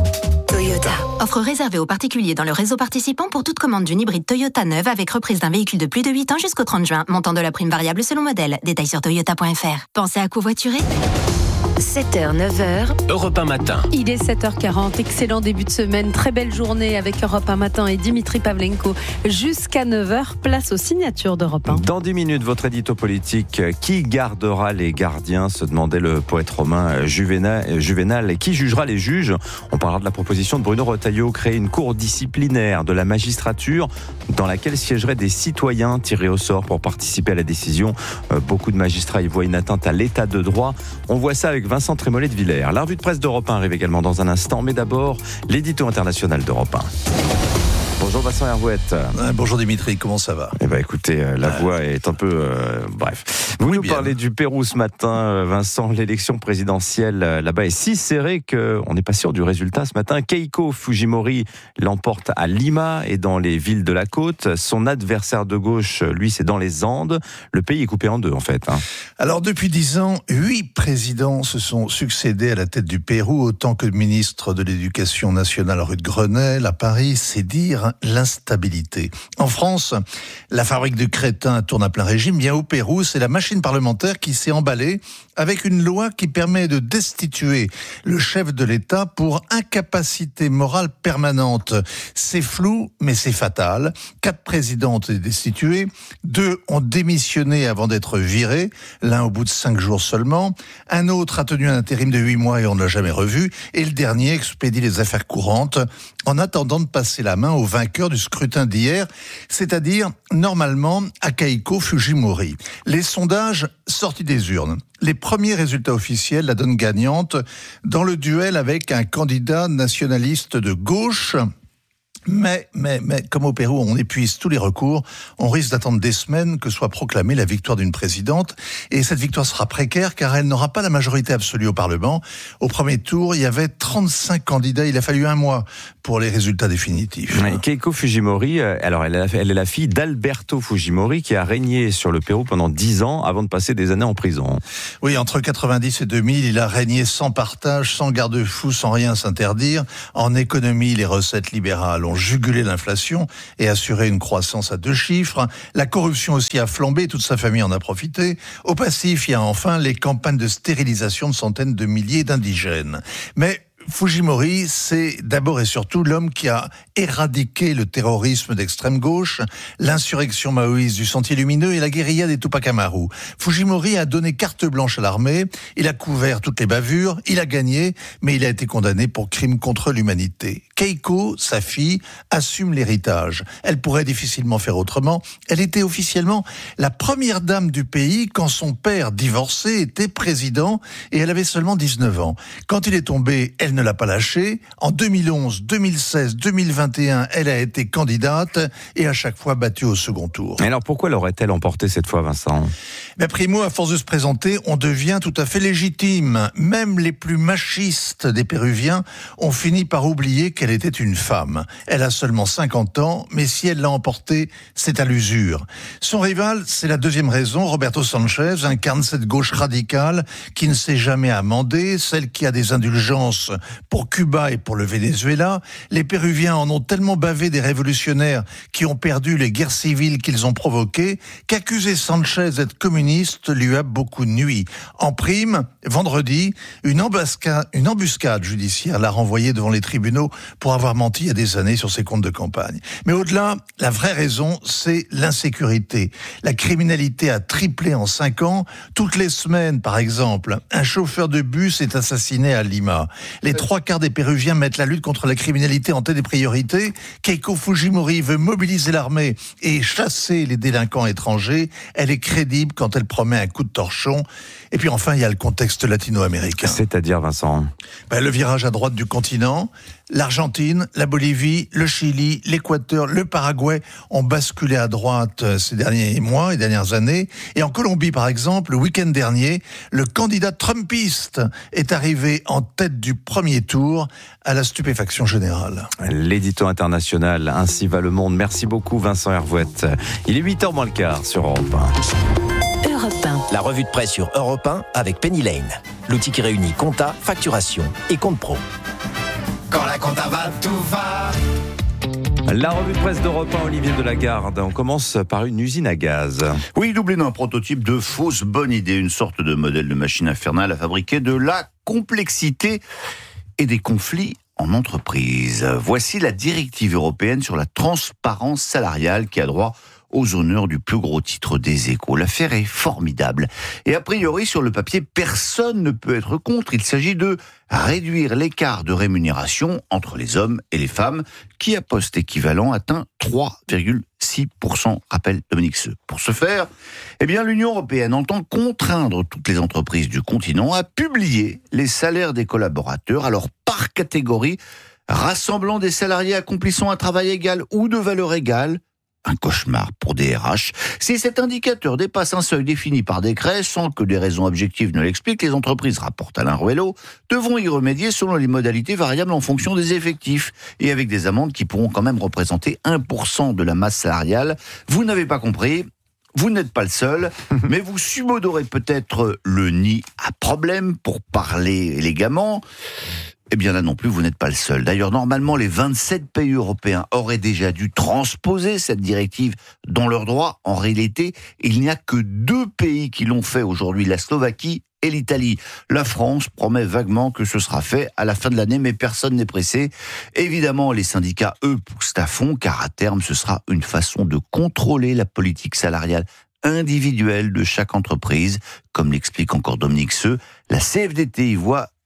Toyota. Offre réservée aux particuliers dans le réseau participant pour toute commande d'une hybride Toyota neuve avec reprise d'un véhicule de plus de huit ans jusqu'au trente juin. Montant de la prime variable selon modèle. Détails sur toyota point f r. Pensez à covoiturer? sept heures, neuf heures. Europe un matin. Il est sept heures quarante, excellent début de semaine, très belle journée avec Europe un matin et Dimitri Pavlenko. Jusqu'à neuf heures, place aux signatures d'Europe un. Dans dix minutes, votre édito politique. Qui gardera les gardiens, se demandait le poète romain Juvénal. Juvénal. Et qui jugera les juges? On parlera de la proposition de Bruno Retailleau, créer une cour disciplinaire de la magistrature dans laquelle siégeraient des citoyens tirés au sort pour participer à la décision. Beaucoup de magistrats y voient une atteinte à l'état de droit. On voit ça avec Vincent Trémollet de Villers. La revue de presse d'Europe un arrive également dans un instant, mais d'abord, l'édito international d'Europe un. Bonjour Vincent Hervouette. Euh, bonjour Dimitri, comment ça va? Eh ben écoutez, euh, la euh... voix est un peu... Euh, bref. Vous oui, nous bien. Parlez du Pérou ce matin, Vincent. L'élection présidentielle euh, là-bas est si serrée qu'on n'est pas sûr du résultat ce matin. Keiko Fujimori l'emporte à Lima et dans les villes de la côte. Son adversaire de gauche, lui, c'est dans les Andes. Le pays est coupé en deux, en fait. Hein. Alors, depuis dix ans, huit présidents se sont succédés à la tête du Pérou, autant que le ministre de l'Éducation nationale rue de Grenelle à Paris, c'est dire l'instabilité. En France, la fabrique de crétins tourne à plein régime. Bien au Pérou, c'est la machine parlementaire qui s'est emballée avec une loi qui permet de destituer le chef de l'État pour incapacité morale permanente. C'est flou, mais c'est fatal. Quatre présidents ont été destitués. Deux ont démissionné avant d'être virés. L'un au bout de cinq jours seulement. Un autre a tenu un intérim de huit mois et on ne l'a jamais revu. Et le dernier expédie les affaires courantes en attendant de passer la main au vingt vainqueur du scrutin d'hier, c'est-à-dire normalement Akihiko Fujimori. Les sondages sortis des urnes. Les premiers résultats officiels la donnent gagnante dans le duel avec un candidat nationaliste de gauche. Mais, mais, mais, comme au Pérou, on épuise tous les recours, on risque d'attendre des semaines que soit proclamée la victoire d'une présidente. Et cette victoire sera précaire car elle n'aura pas la majorité absolue au Parlement. Au premier tour, il y avait trente-cinq candidats. Il a fallu un mois pour les résultats définitifs. Ouais, Keiko Fujimori, alors elle, a, elle est la fille d'Alberto Fujimori qui a régné sur le Pérou pendant dix ans avant de passer des années en prison. Oui, entre quatre-vingt-dix et deux mille, il a régné sans partage, sans garde-fou, sans rien s'interdire. En économie, les recettes libérales ont jugulé l'inflation et assuré une croissance à deux chiffres. La corruption aussi a flambé, toute sa famille en a profité. Au passif, il y a enfin les campagnes de stérilisation de centaines de milliers d'indigènes. Mais Fujimori, c'est d'abord et surtout l'homme qui a éradiqué le terrorisme d'extrême gauche, l'insurrection maoïste du Sentier Lumineux et la guérilla des Tupac Amaru. Fujimori a donné carte blanche à l'armée, il a couvert toutes les bavures, il a gagné, mais il a été condamné pour crime contre l'humanité. Keiko, sa fille, assume l'héritage. Elle pourrait difficilement faire autrement. Elle était officiellement la première dame du pays quand son père, divorcé, était président et elle avait seulement dix-neuf ans. Quand il est tombé, elle ne l'a pas lâché. En deux mille onze, deux mille seize, deux mille vingt et un, elle a été candidate et à chaque fois battue au second tour. Et alors pourquoi l'aurait-elle emporté cette fois, Vincent ? Mais primo, à force de se présenter, on devient tout à fait légitime. Même les plus machistes des Péruviens ont fini par oublier qu'elle était une femme. Elle a seulement cinquante ans, mais si elle l'a emporté, c'est à l'usure. Son rival, c'est la deuxième raison. Roberto Sanchez incarne cette gauche radicale qui ne s'est jamais amendée, celle qui a des indulgences pour Cuba et pour le Venezuela. Les Péruviens en ont tellement bavé des révolutionnaires qui ont perdu les guerres civiles qu'ils ont provoquées qu'accuser Sanchez d'être communiste lui a beaucoup nui. En prime, vendredi, une embuscade, une embuscade judiciaire l'a renvoyé devant les tribunaux pour avoir menti il y a des années sur ses comptes de campagne. Mais au-delà, la vraie raison, c'est l'insécurité. La criminalité a triplé en cinq ans. Toutes les semaines, par exemple, un chauffeur de bus est assassiné à Lima. Les trois quarts des Péruviens mettent la lutte contre la criminalité en tête des priorités. Keiko Fujimori veut mobiliser l'armée et chasser les délinquants étrangers. Elle est crédible quand elle promet un coup de torchon. Et puis enfin, il y a le contexte latino-américain. C'est-à-dire, Vincent ? Ben, le virage à droite du continent. L'Argentine, la Bolivie, le Chili, l'Équateur, le Paraguay ont basculé à droite ces derniers mois et dernières années. Et en Colombie, par exemple, le week-end dernier, le candidat trumpiste est arrivé en tête du premier tour à la stupéfaction générale. L'édito international, ainsi va le monde. Merci beaucoup, Vincent Hervouette. Il est huit heures moins le quart sur Europe un. Europe un. La revue de presse sur Europe un avec Penny Lane. L'outil qui réunit compta, facturation et compte pro. Quand la compta va, tout va. La revue de presse d'Europe un, Olivier Delagarde. On commence par une usine à gaz. Oui, doublé d'un prototype de fausse bonne idée, une sorte de modèle de machine infernale à fabriquer de la complexité et des conflits en entreprise. Voici la directive européenne sur la transparence salariale qui a droit aux honneurs du plus gros titre des Échos. L'affaire est formidable. Et a priori, sur le papier, personne ne peut être contre. Il s'agit de réduire l'écart de rémunération entre les hommes et les femmes, qui à poste équivalent atteint trois virgule six pour cent, rappelle Dominique Seux. Pour ce faire, eh bien, l'Union européenne entend contraindre toutes les entreprises du continent à publier les salaires des collaborateurs, alors par catégorie, rassemblant des salariés accomplissant un travail égal ou de valeur égale. Un cauchemar pour des R H. Si cet indicateur dépasse un seuil défini par décret, sans que des raisons objectives ne l'expliquent, les entreprises, rapporte Alain Ruello, devront y remédier selon les modalités variables en fonction des effectifs et avec des amendes qui pourront quand même représenter un pour cent de la masse salariale. Vous n'avez pas compris, vous n'êtes pas le seul, mais vous subodorez peut-être le nid à problème, pour parler élégamment. Eh bien là non plus, vous n'êtes pas le seul. D'ailleurs, normalement, les vingt-sept pays européens auraient déjà dû transposer cette directive dans leur droit. En réalité, il n'y a que deux pays qui l'ont fait aujourd'hui, la Slovaquie et l'Italie. La France promet vaguement que ce sera fait à la fin de l'année, mais personne n'est pressé. Évidemment, les syndicats, eux, poussent à fond, car à terme, ce sera une façon de contrôler la politique salariale individuelle de chaque entreprise. Comme l'explique encore Dominique Seux, la C F D T y voit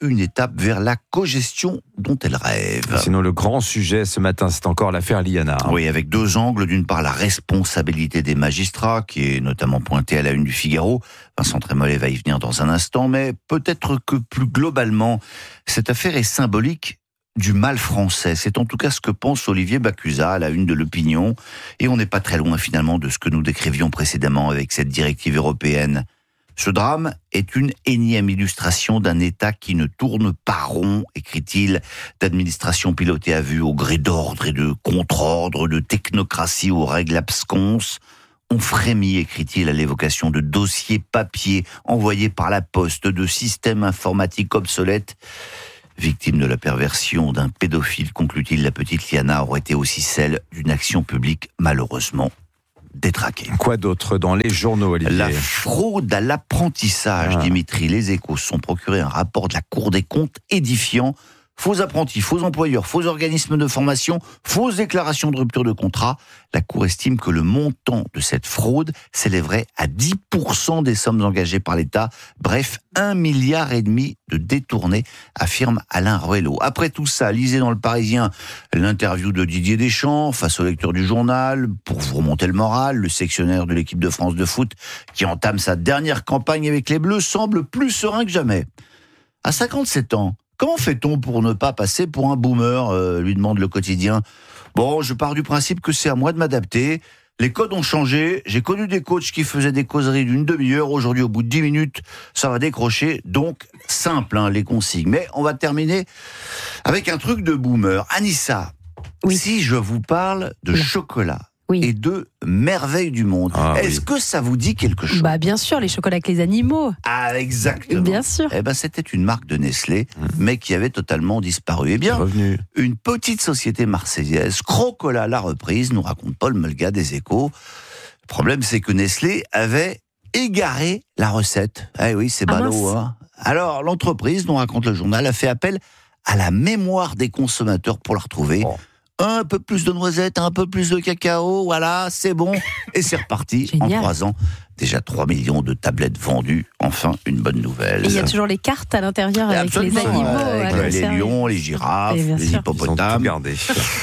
une étape vers la cogestion dont elle rêve. Sinon, le grand sujet ce matin, c'est encore l'affaire Liana. Oui, avec deux angles. D'une part, la responsabilité des magistrats, qui est notamment pointée à la une du Figaro. Vincent Trémollet va y venir dans un instant, mais peut-être que plus globalement, cette affaire est symbolique du mal français. C'est en tout cas ce que pense Olivier Bacusa à la une de l'Opinion. Et on n'est pas très loin finalement de ce que nous décrivions précédemment avec cette directive européenne. Ce drame est une énième illustration d'un État qui ne tourne pas rond, écrit-il, d'administration pilotée à vue au gré d'ordre et de contre-ordre, de technocratie aux règles absconses. On frémit, écrit-il, à l'évocation de dossiers papier envoyés par la poste, de systèmes informatiques obsolètes. Victime de la perversion d'un pédophile, conclut-il, la petite Liana aurait été aussi celle d'une action publique malheureusement détraquée. Quoi d'autre dans les journaux, Olivier ? La fraude à l'apprentissage, ah. Dimitri. Les Échos se sont procurés un rapport de la Cour des comptes édifiant. Faux apprentis, faux employeurs, faux organismes de formation, fausses déclarations de rupture de contrat. La Cour estime que le montant de cette fraude s'élèverait à dix pour cent des sommes engagées par l'État. Bref, un milliard et demi de détournés, affirme Alain Roello. Après tout ça, lisez dans Le Parisien l'interview de Didier Deschamps face aux lecteurs du journal. Pour vous remonter le moral, le sectionnaire de l'équipe de France de foot qui entame sa dernière campagne avec les Bleus semble plus serein que jamais. À cinquante-sept ans, comment fait-on pour ne pas passer pour un boomer, euh, lui demande Le Quotidien. Bon, je pars du principe que c'est à moi de m'adapter. Les codes ont changé. J'ai connu des coachs qui faisaient des causeries d'une demi-heure. Aujourd'hui, au bout de dix minutes, ça va décrocher. Donc, simple, hein, les consignes. Mais on va terminer avec un truc de boomer. Anissa, oui. Si je vous parle de oui. chocolat, oui. et de merveilles du monde. Ah, Est-ce oui. que ça vous dit quelque chose ? Bah bien sûr, les chocolats avec les animaux. Ah exactement. Bien sûr. Eh ben c'était une marque de Nestlé, mmh. mais qui avait totalement disparu. Eh bien, revenu. Une petite société marseillaise, Crocola la reprise, nous raconte Paul Melga des Échos. Le problème, c'est que Nestlé avait égaré la recette. Eh oui, c'est ballot. Ah, hein. Alors l'entreprise, nous raconte le journal, a fait appel à la mémoire des consommateurs pour la retrouver. Oh. Un peu plus de noisettes, un peu plus de cacao, voilà, c'est bon. Et c'est reparti. Génial. En trois ans, déjà trois millions de tablettes vendues. Enfin, une bonne nouvelle. Et il y a toujours les cartes à l'intérieur avec Absolument. les animaux. Avec ouais, les lions, les girafes, les sûr. hippopotames. Ils ont tout gardé.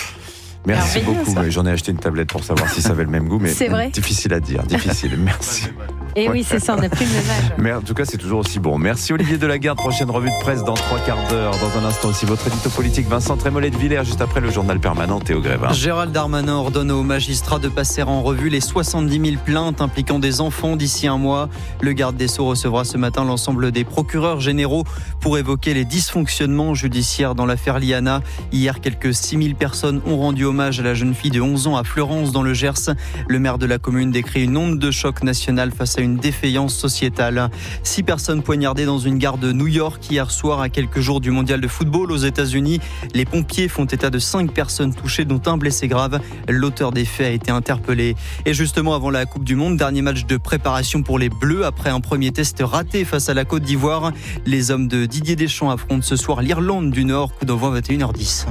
Merci Alors, beaucoup, mais j'en ai acheté une tablette pour savoir si ça avait le même goût, mais c'est vrai. Difficile à dire, difficile. Merci. Et oui, c'est ça, on n'a plus le même âge. Mais en tout cas, c'est toujours aussi bon. Merci Olivier Delagarde. Prochaine revue de presse dans trois quarts d'heure. Dans un instant aussi, votre édito politique, Vincent Trémollet de Villers, juste après le journal permanent Théo Grévin. Gérald Darmanin ordonne aux magistrats de passer en revue les soixante-dix mille plaintes impliquant des enfants d'ici un mois. Le garde des Sceaux recevra ce matin l'ensemble des procureurs généraux pour évoquer les dysfonctionnements judiciaires dans l'affaire Liana. Hier, quelques six mille personnes ont rendu hommage à la jeune fille de onze ans à Fleurance dans le Gers. Le maire de la commune décrit une onde de choc nationale face à une défaillance sociétale. Six personnes poignardées dans une gare de New York hier soir à quelques jours du mondial de football aux États-Unis. Les pompiers font état de cinq personnes touchées, dont un blessé grave. L'auteur des faits a été interpellé. Et justement, avant la Coupe du Monde, dernier match de préparation pour les Bleus après un premier test raté face à la Côte d'Ivoire. Les hommes de Didier Deschamps affrontent ce soir l'Irlande du Nord. Coup d'envoi vingt et une heures dix.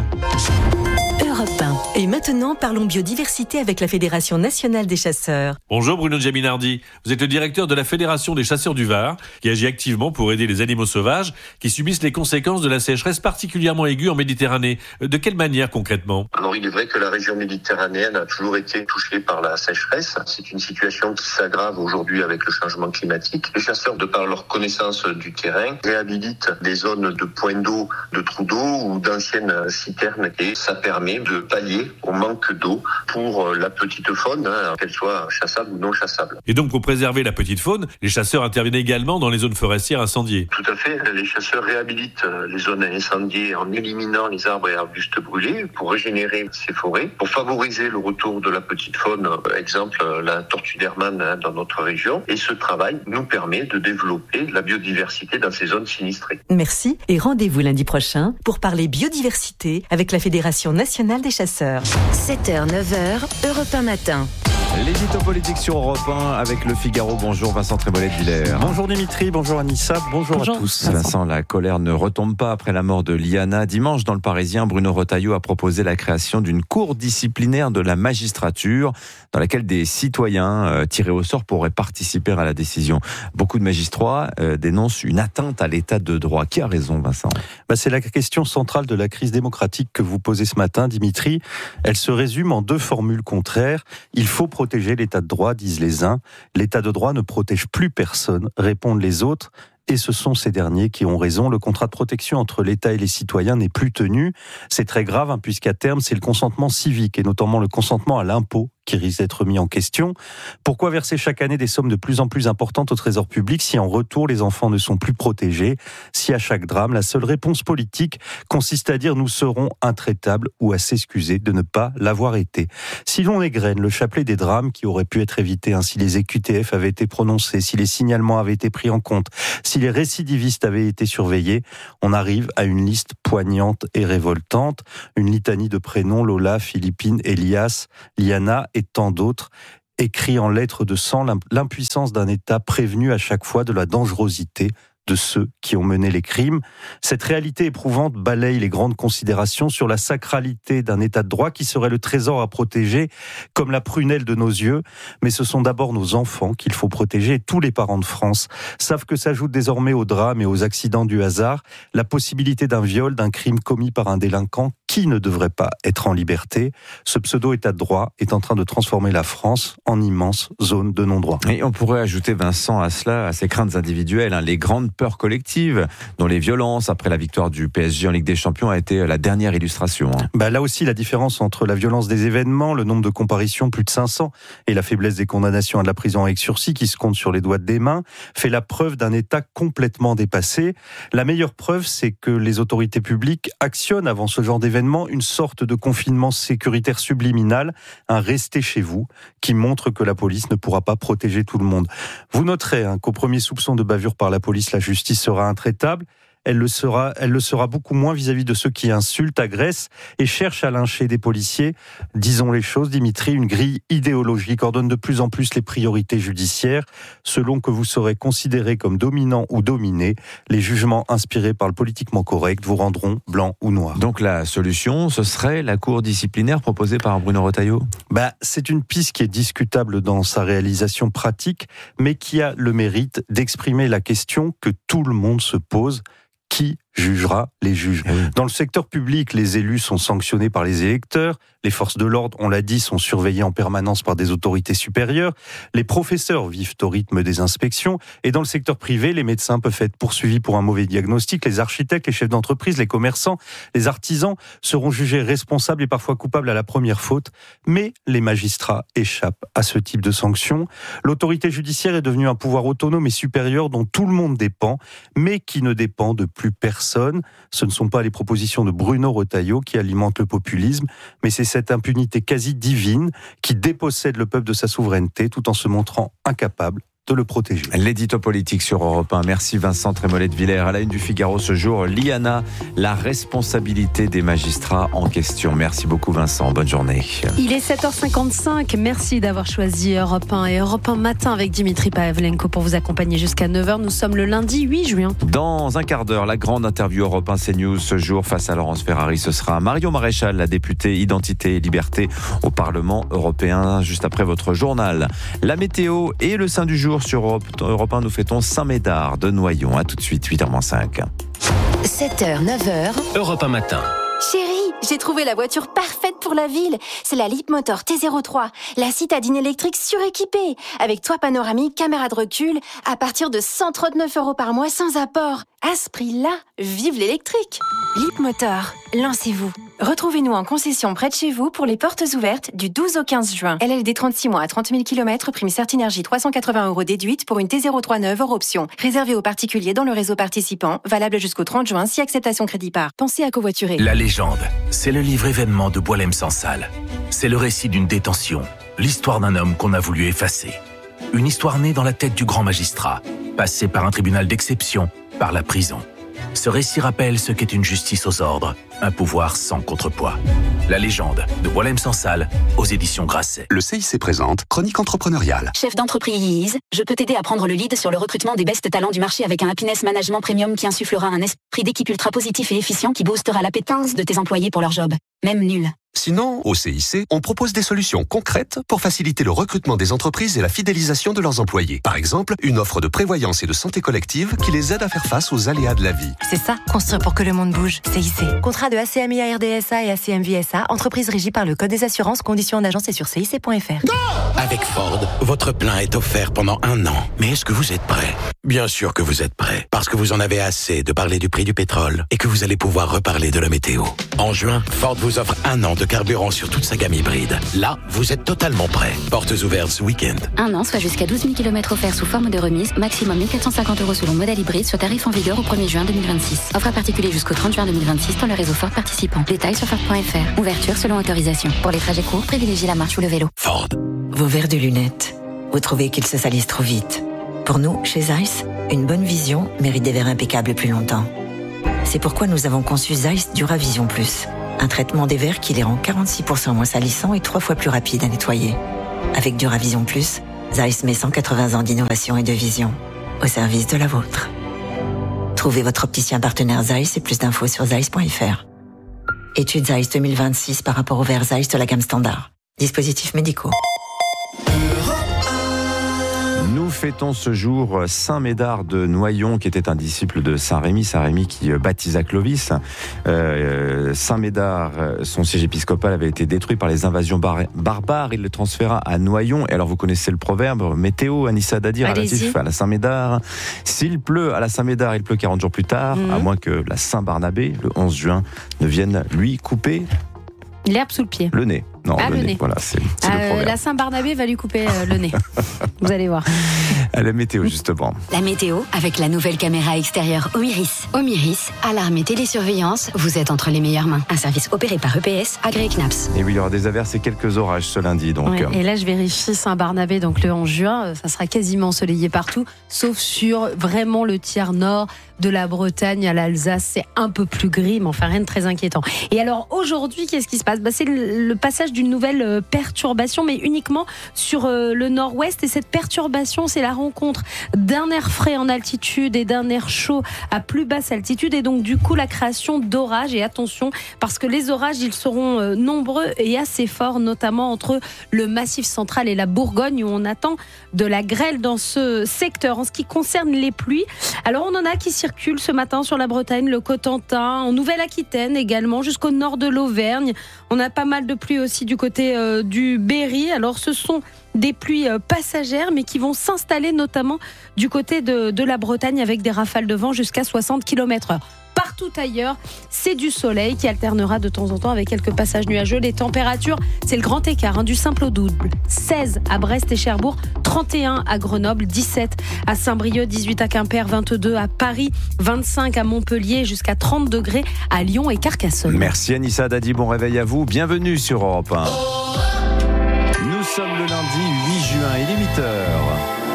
Et maintenant, parlons biodiversité avec la Fédération nationale des chasseurs. Bonjour Bruno Giaminardi, vous êtes le directeur de la Fédération des chasseurs du Var, qui agit activement pour aider les animaux sauvages qui subissent les conséquences de la sécheresse particulièrement aiguë en Méditerranée. De quelle manière concrètement ? Alors il est vrai que la région méditerranéenne a toujours été touchée par la sécheresse. C'est une situation qui s'aggrave aujourd'hui avec le changement climatique. Les chasseurs, de par leur connaissance du terrain, réhabilitent des zones de points d'eau, de trous d'eau ou d'anciennes citernes, et ça permet de pallier au manque d'eau pour la petite faune, hein, qu'elle soit chassable ou non chassable. Et donc pour préserver la petite faune, les chasseurs interviennent également dans les zones forestières incendiées. Tout à fait, les chasseurs réhabilitent les zones incendiées en éliminant les arbres et arbustes brûlés pour régénérer ces forêts, pour favoriser le retour de la petite faune, exemple la tortue d'Hermann hein, dans notre région. Et ce travail nous permet de développer la biodiversité dans ces zones sinistrées. Merci et rendez-vous lundi prochain pour parler biodiversité avec la Fédération nationale des chasseurs. sept heures neuf heures, Europe un matin. L'édito politique sur Europe un avec Le Figaro. Bonjour Vincent Trémolet-Villers. Bonjour Dimitri, bonjour Anissa, bonjour, bonjour à tous. Vincent. Vincent, la colère ne retombe pas après la mort de Liana. Dimanche, dans Le Parisien, Bruno Retailleau a proposé la création d'une cour disciplinaire de la magistrature dans laquelle des citoyens euh, tirés au sort pourraient participer à la décision. Beaucoup de magistrats euh, dénoncent une atteinte à l'état de droit. Qui a raison, Vincent ? Bah, c'est la question centrale de la crise démocratique que vous posez ce matin, Dimitri. Elle se résume en deux formules contraires. Il faut protéger l'état de droit, disent les uns. L'état de droit ne protège plus personne, répondent les autres. Et ce sont ces derniers qui ont raison. Le contrat de protection entre l'État et les citoyens n'est plus tenu. C'est très grave, hein, puisqu'à terme, c'est le consentement civique, et notamment le consentement à l'impôt, qui risque d'être mis en question. Pourquoi verser chaque année des sommes de plus en plus importantes au trésor public si en retour les enfants ne sont plus protégés ? Si à chaque drame, la seule réponse politique consiste à dire nous serons intraitables ou à s'excuser de ne pas l'avoir été. Si l'on égrène le chapelet des drames qui auraient pu être évités, hein, si les E Q T F avaient été prononcés, si les signalements avaient été pris en compte, si les récidivistes avaient été surveillés, on arrive à une liste poignante et révoltante, une litanie de prénoms, Lola, Philippine, Elias, Liana et tant d'autres, écrit en lettres de sang l'impuissance d'un État prévenu à chaque fois de la dangerosité de ceux qui ont mené les crimes. Cette réalité éprouvante balaye les grandes considérations sur la sacralité d'un État de droit qui serait le trésor à protéger comme la prunelle de nos yeux. Mais ce sont d'abord nos enfants qu'il faut protéger, et tous les parents de France savent que s'ajoute désormais aux drames et aux accidents du hasard la possibilité d'un viol, d'un crime commis par un délinquant qui ne devrait pas être en liberté. Ce pseudo-État de droit est en train de transformer la France en immense zone de non-droit. Et on pourrait ajouter, Vincent, à cela, à ces craintes individuelles, hein, les grandes peurs collectives, dont les violences après la victoire du P S G en Ligue des Champions a été la dernière illustration. Hein. Bah là aussi, la différence entre la violence des événements, le nombre de comparutions, plus de cinq cents, et la faiblesse des condamnations à de la prison avec sursis qui se compte sur les doigts des mains, fait la preuve d'un État complètement dépassé. La meilleure preuve, c'est que les autorités publiques actionnent avant ce genre d'événement une sorte de confinement sécuritaire subliminal, un restez chez vous, qui montre que la police ne pourra pas protéger tout le monde. Vous noterez hein, qu'au premier soupçon de bavure par la police, la justice sera intraitable. Elle le sera, elle le sera beaucoup moins vis-à-vis de ceux qui insultent, agressent et cherchent à lyncher des policiers. Disons les choses, Dimitri, une grille idéologique ordonne de plus en plus les priorités judiciaires. Selon que vous serez considéré comme dominant ou dominé, les jugements inspirés par le politiquement correct vous rendront blanc ou noir. Donc la solution, ce serait la cour disciplinaire proposée par Bruno Retailleau ? Bah, c'est une piste qui est discutable dans sa réalisation pratique, mais qui a le mérite d'exprimer la question que tout le monde se pose. Qui jugera les juges ? Dans le secteur public, les élus sont sanctionnés par les électeurs, les forces de l'ordre, on l'a dit, sont surveillées en permanence par des autorités supérieures, les professeurs vivent au rythme des inspections, et dans le secteur privé, les médecins peuvent être poursuivis pour un mauvais diagnostic, les architectes, les chefs d'entreprise, les commerçants, les artisans seront jugés responsables et parfois coupables à la première faute, mais les magistrats échappent à ce type de sanctions. L'autorité judiciaire est devenue un pouvoir autonome et supérieur dont tout le monde dépend, mais qui ne dépend de plus personne. Ce ne sont pas les propositions de Bruno Retailleau qui alimentent le populisme, mais c'est cette impunité quasi divine qui dépossède le peuple de sa souveraineté tout en se montrant incapable de le protéger. L'édito politique sur Europe un. Merci Vincent Trémolet-Villers. À la une du Figaro ce jour, Liana, la responsabilité des magistrats en question. Merci beaucoup Vincent, bonne journée. Il est sept heures cinquante-cinq, merci d'avoir choisi Europe un et Europe un Matin avec Dimitri Pavlenko pour vous accompagner jusqu'à neuf heures. Nous sommes le lundi huit juin. Dans un quart d'heure, la grande interview Europe un CNews ce jour face à Laurence Ferrari. Ce sera Marion Maréchal, la députée Identité et Liberté au Parlement européen, juste après votre journal. La météo et le sein du jour sur Europe, Europe un, nous fêtons Saint-Médard de Noyon. À tout de suite, huit heures moins cinq. sept heures, neuf heures. Europe un Matin. Chérie, j'ai trouvé la voiture parfaite pour la ville. C'est la Leapmotor T zéro trois, la citadine électrique suréquipée, avec toit panoramique, caméra de recul, à partir de cent trente-neuf euros par mois sans apport. À ce prix-là, vive l'électrique. Leapmotor, lancez-vous. Retrouvez-nous en concession près de chez vous pour les portes ouvertes du douze au quinze juin. L L D trente-six mois à trente mille kilomètres, prime Certinergie trois cent quatre-vingts euros déduite pour une T zéro trois neuve hors option. Réservé aux particuliers dans le réseau participant, valable jusqu'au trente juin si acceptation crédit par. Pensez à covoiturer. La légende, c'est le livre événement de Boilem Sansal. C'est le récit d'une détention, l'histoire d'un homme qu'on a voulu effacer. Une histoire née dans la tête du grand magistrat, passé par un tribunal d'exception, par la prison. Ce récit rappelle ce qu'est une justice aux ordres, un pouvoir sans contrepoids. La légende de Boualem Sansal aux éditions Grasset. Le C I C présente Chronique entrepreneuriale. Chef d'entreprise, je peux t'aider à prendre le lead sur le recrutement des best talents du marché avec un Happiness Management Premium qui insufflera un esprit d'équipe ultra positif et efficient qui boostera l'appétence de tes employés pour leur job, même nul. Sinon, au C I C, on propose des solutions concrètes pour faciliter le recrutement des entreprises et la fidélisation de leurs employés. Par exemple, une offre de prévoyance et de santé collective qui les aide à faire face aux aléas de la vie. C'est ça, construire pour que le monde bouge. C I C. Contrat de A C M I A R D S A et A C M V S A, entreprise régie par le Code des assurances, conditions en agence et sur C I C point F R. Avec Ford, votre plein est offert pendant un an. Mais est-ce que vous êtes prêt ? Bien sûr que vous êtes prêt, parce que vous en avez assez de parler du prix du pétrole et que vous allez pouvoir reparler de la météo. En juin, Ford vous offre un an de carburant sur toute sa gamme hybride. Là, vous êtes totalement prêt. Portes ouvertes ce week-end. Un an, soit jusqu'à douze mille kilomètres offerts sous forme de remise, maximum mille quatre cent cinquante euros selon modèle hybride, sur tarif en vigueur au premier juin deux mille vingt-six. Offre à particulier jusqu'au trente juin deux mille vingt-six dans le réseau Ford participant. Détails sur Ford point F R. Ouverture selon autorisation. Pour les trajets courts, privilégiez la marche ou le vélo. Ford. Vos verres de lunettes. Vous trouvez qu'ils se salissent trop vite. Pour nous, chez Zeiss, une bonne vision mérite des verres impeccables plus longtemps. C'est pourquoi nous avons conçu Zeiss Duravision Plus. Un traitement des verres qui les rend quarante-six pour cent moins salissants et trois fois plus rapides à nettoyer. Avec Duravision Plus, Zeiss met cent quatre-vingts ans d'innovation et de vision au service de la vôtre. Trouvez votre opticien partenaire Zeiss et plus d'infos sur zeiss point F R. Étude Zeiss deux mille vingt-six par rapport aux verres Zeiss de la gamme standard. Dispositifs médicaux. Nous fêtons ce jour Saint Médard de Noyon, qui était un disciple de Saint Rémy, Saint Rémy qui baptisa Clovis. Euh, Saint Médard, son siège épiscopal avait été détruit par les invasions bar- barbares. Il le transféra à Noyon. Et alors vous connaissez le proverbe météo, Anissa Dadir, relatif à la Saint Médard. S'il pleut à la Saint Médard, il pleut quarante jours plus tard, mmh. à moins que la Saint Barnabé, le onze juin, ne vienne lui couper l'herbe sous le pied. Le nez. Non, ah, le, le nez. nez. Voilà, c'est, c'est euh, le proverbe. La Saint-Barnabé va lui couper euh, le nez. Vous allez voir. À la météo, justement. La météo avec la nouvelle caméra extérieure Omiris. Omiris, alarme et télésurveillance, vous êtes entre les meilleures mains. Un service opéré par E P S, agréé C N A P S. Et oui, il y aura des averses et quelques orages ce lundi. Donc. Ouais, et là, je vérifie Saint-Barnabé, donc le onze juin, ça sera quasiment ensoleillé partout, sauf sur vraiment le tiers nord de la Bretagne à l'Alsace. C'est un peu plus gris, mais enfin rien de très inquiétant. Et alors aujourd'hui, qu'est-ce qui se passe ? Bah, c'est le, le passage d'une nouvelle euh, perturbation, mais uniquement sur euh, le nord-ouest. Et cette perturbation, c'est la rencontre d'un air frais en altitude et d'un air chaud à plus basse altitude. Et donc du coup, la création d'orages. Et attention, parce que les orages, ils seront euh, nombreux et assez forts, notamment entre le Massif central et la Bourgogne, où on attend de la grêle dans ce secteur. En ce qui concerne les pluies, alors on en a qui circulent ce matin sur la Bretagne, le Cotentin, en Nouvelle-Aquitaine également, jusqu'au nord de l'Auvergne. On a pas mal de pluie aussi du côté euh, du Berry. Alors ce sont des pluies euh, passagères, mais qui vont s'installer notamment du côté de, de la Bretagne avec des rafales de vent jusqu'à soixante kilomètres heure. Partout ailleurs, c'est du soleil qui alternera de temps en temps avec quelques passages nuageux. Les températures, c'est le grand écart, hein, du simple au double. seize à Brest et Cherbourg, trente et un à Grenoble, dix-sept à Saint-Brieuc, dix-huit à Quimper, vingt-deux à Paris, vingt-cinq à Montpellier, jusqu'à trente degrés à Lyon et Carcassonne. Merci Anissa Dadi, bon réveil à vous. Bienvenue sur Europe un. Nous sommes le lundi huit juin, il est huit heures.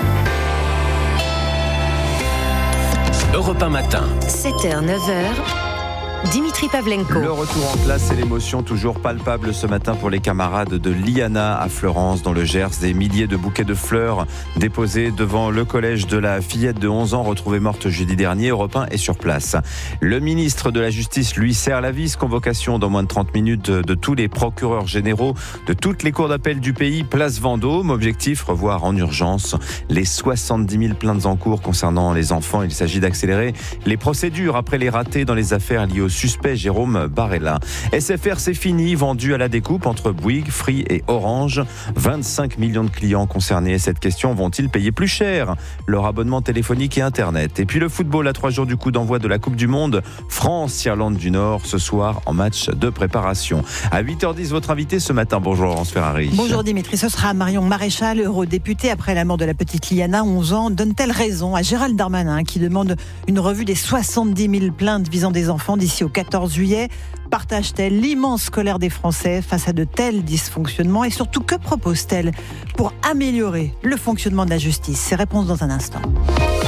Europe un matin. sept heures, neuf heures. Dimitri Pavlenko. Le retour en classe et l'émotion toujours palpable ce matin pour les camarades de l'I A N A à Fleurance dans le Gers. Des milliers de bouquets de fleurs déposés devant le collège de la fillette de onze ans retrouvée morte jeudi dernier. Europe un est sur place. Le ministre de la Justice lui serre la vis. Convocation dans moins de trente minutes de tous les procureurs généraux de toutes les cours d'appel du pays. Place Vendôme. Objectif, revoir en urgence les soixante-dix mille plaintes en cours concernant les enfants. Il s'agit d'accélérer les procédures après les ratés dans les affaires liées au suspect Jérôme Barella. S F R, c'est fini, vendu à la découpe entre Bouygues, Free et Orange. vingt-cinq millions de clients concernés. Cette question, vont-ils payer plus cher leur abonnement téléphonique et Internet? Et puis le football à trois jours du coup d'envoi de la Coupe du Monde. France-Irlande du Nord ce soir en match de préparation. À huit heures dix, votre invité ce matin. Bonjour Laurence Ferrari. Bonjour Dimitri, ce sera Marion Maréchal, eurodéputée après la mort de la petite Liana, onze ans. Donne-t-elle raison à Gérald Darmanin qui demande une revue des soixante-dix mille plaintes visant des enfants d'ici au quatorze juillet? Partage-t-elle l'immense colère des Français face à de tels dysfonctionnements? Et surtout, que propose-t-elle pour améliorer le fonctionnement de la justice? Ces réponses dans un instant.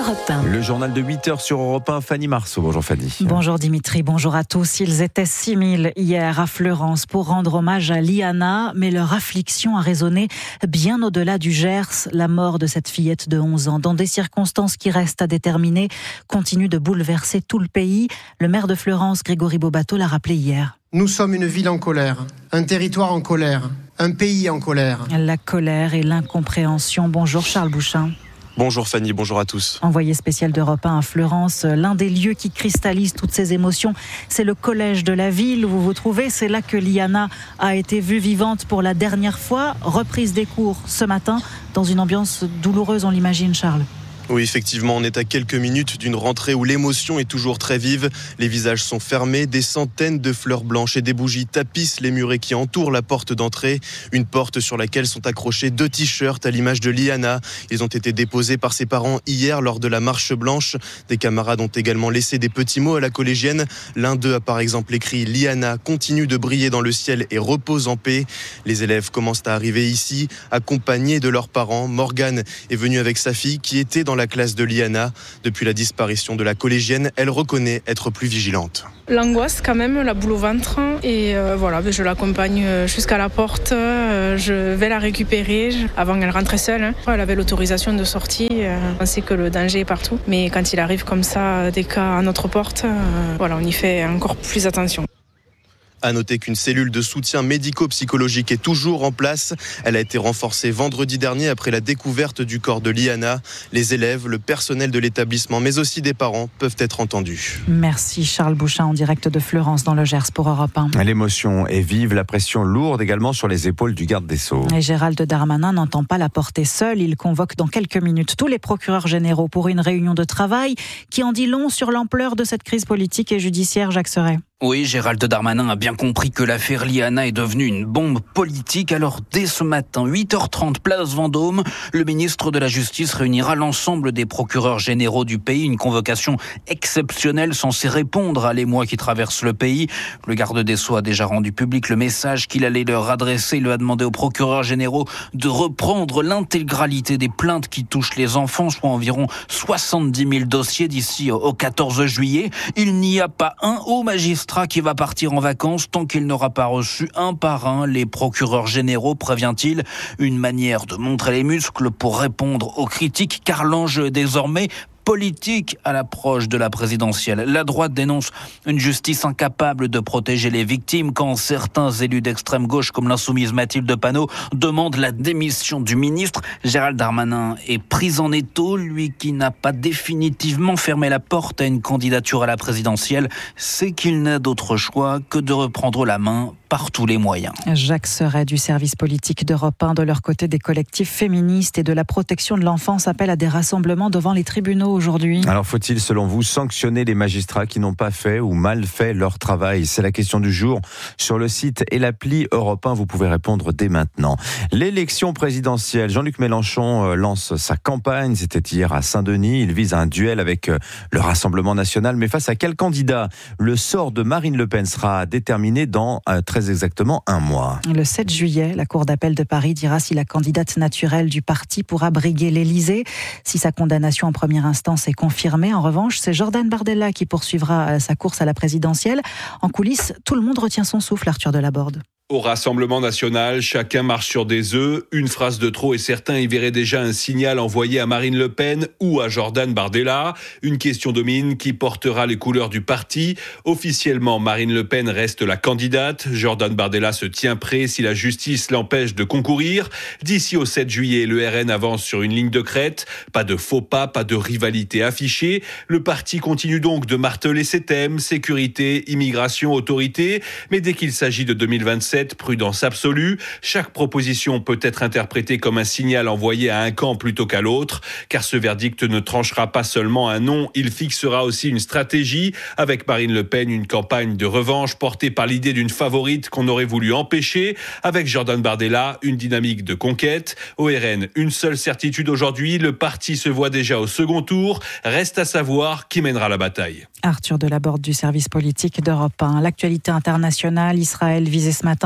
Europe un. Le journal de huit heures sur Europe un, Fanny Marceau. Bonjour Fanny. Bonjour Dimitri, bonjour à tous. Ils étaient six mille hier à Fleurance pour rendre hommage à Liana, mais leur affliction a résonné bien au-delà du Gers. La mort de cette fillette de onze ans, dans des circonstances qui restent à déterminer, continue de bouleverser tout le pays. Le maire de Fleurance, Grégory Bobato, l'a rappelé hier. Nous sommes une ville en colère, un territoire en colère, un pays en colère. La colère et l'incompréhension. Bonjour Charles Bouchin. Bonjour Fanny, bonjour à tous. Envoyé spécial d'Europe un à Fleurance, l'un des lieux qui cristallise toutes ces émotions, c'est le collège de la ville où vous vous trouvez. C'est là que Liana a été vue vivante pour la dernière fois. Reprise des cours ce matin, dans une ambiance douloureuse, on l'imagine, Charles. Oui, effectivement, on est à quelques minutes d'une rentrée où l'émotion est toujours très vive. Les visages sont fermés, des centaines de fleurs blanches et des bougies tapissent les murets qui entourent la porte d'entrée. Une porte sur laquelle sont accrochés deux t-shirts à l'image de Liana. Ils ont été déposés par ses parents hier lors de la marche blanche. Des camarades ont également laissé des petits mots à la collégienne. L'un d'eux a par exemple écrit « Liana continue de briller dans le ciel et repose en paix ». Les élèves commencent à arriver ici, accompagnés de leurs parents. Morgane est venue avec sa fille qui était dans la classe de Liana. Depuis la disparition de la collégienne, elle reconnaît être plus vigilante. L'angoisse quand même, la boule au ventre et euh, voilà, je l'accompagne jusqu'à la porte, euh, je vais la récupérer avant qu'elle rentre seule. Hein. Elle avait l'autorisation de sortie, euh, on sait que le danger est partout, mais quand il arrive comme ça des cas à notre porte, euh, voilà, on y fait encore plus attention. À noter qu'une cellule de soutien médico-psychologique est toujours en place. Elle a été renforcée vendredi dernier après la découverte du corps de Liana. Les élèves, le personnel de l'établissement, mais aussi des parents peuvent être entendus. Merci Charles Bouchin en direct de Fleurance dans le Gers pour Europe un. L'émotion est vive, la pression lourde également sur les épaules du garde des Sceaux. Et Gérald Darmanin n'entend pas la porter seul. Il convoque dans quelques minutes tous les procureurs généraux pour une réunion de travail qui en dit long sur l'ampleur de cette crise politique et judiciaire. Jacques Serret. Oui, Gérald Darmanin a bien compris que l'affaire Liana est devenue une bombe politique. Alors, dès ce matin, huit heures trente, place Vendôme, le ministre de la Justice réunira l'ensemble des procureurs généraux du pays. Une convocation exceptionnelle censée répondre à l'émoi qui traverse le pays. Le garde des Sceaux a déjà rendu public le message qu'il allait leur adresser. Il lui a demandé aux procureurs généraux de reprendre l'intégralité des plaintes qui touchent les enfants, soit environ soixante-dix mille dossiers d'ici au quatorze juillet. Il n'y a pas un haut magistrat qui va partir en vacances tant qu'il n'aura pas reçu un par un les procureurs généraux, prévient-il. Une manière de montrer les muscles pour répondre aux critiques, car l'enjeu est désormais politique à l'approche de la présidentielle. La droite dénonce une justice incapable de protéger les victimes quand certains élus d'extrême gauche comme l'insoumise Mathilde Panot demandent la démission du ministre. Gérald Darmanin est pris en étau, lui qui n'a pas définitivement fermé la porte à une candidature à la présidentielle, c'est qu'il n'a d'autre choix que de reprendre la main par tous les moyens. Jacques Serret du service politique d'Europe un. De leur côté, des collectifs féministes et de la protection de l'enfance appellent à des rassemblements devant les tribunaux aujourd'hui. Alors faut-il, selon vous, sanctionner les magistrats qui n'ont pas fait ou mal fait leur travail? C'est la question du jour. Sur le site et l'appli Europe un, vous pouvez répondre dès maintenant. L'élection présidentielle. Jean-Luc Mélenchon lance sa campagne. C'était hier à Saint-Denis. Il vise un duel avec le Rassemblement national. Mais face à quel candidat? Le sort de Marine Le Pen sera déterminé dans très exactement un mois. Le sept juillet, la Cour d'appel de Paris dira si la candidate naturelle du parti pourra briguer l'Élysée. Si sa condamnation en première instance est confirmée, en revanche, c'est Jordan Bardella qui poursuivra sa course à la présidentielle. En coulisses, tout le monde retient son souffle, Arthur Delaborde. Au Rassemblement national, chacun marche sur des œufs, une phrase de trop et certains y verraient déjà un signal envoyé à Marine Le Pen ou à Jordan Bardella. Une question domine qui portera les couleurs du parti. Officiellement, Marine Le Pen reste la candidate. Jordan Bardella se tient prêt si la justice l'empêche de concourir. D'ici au sept juillet, le R N avance sur une ligne de crête. Pas de faux pas, pas de rivalité affichée. Le parti continue donc de marteler ses thèmes, sécurité, immigration, autorité. Mais dès qu'il s'agit de deux mille vingt-sept, prudence absolue. Chaque proposition peut être interprétée comme un signal envoyé à un camp plutôt qu'à l'autre, car ce verdict ne tranchera pas seulement un nom, il fixera aussi une stratégie. Avec Marine Le Pen, une campagne de revanche portée par l'idée d'une favorite qu'on aurait voulu empêcher. Avec Jordan Bardella, une dynamique de conquête. Au R N, une seule certitude aujourd'hui, le parti se voit déjà au second tour. Reste à savoir qui mènera la bataille. Arthur Delaborde du service politique d'Europe un. L'actualité internationale, Israël visé ce matin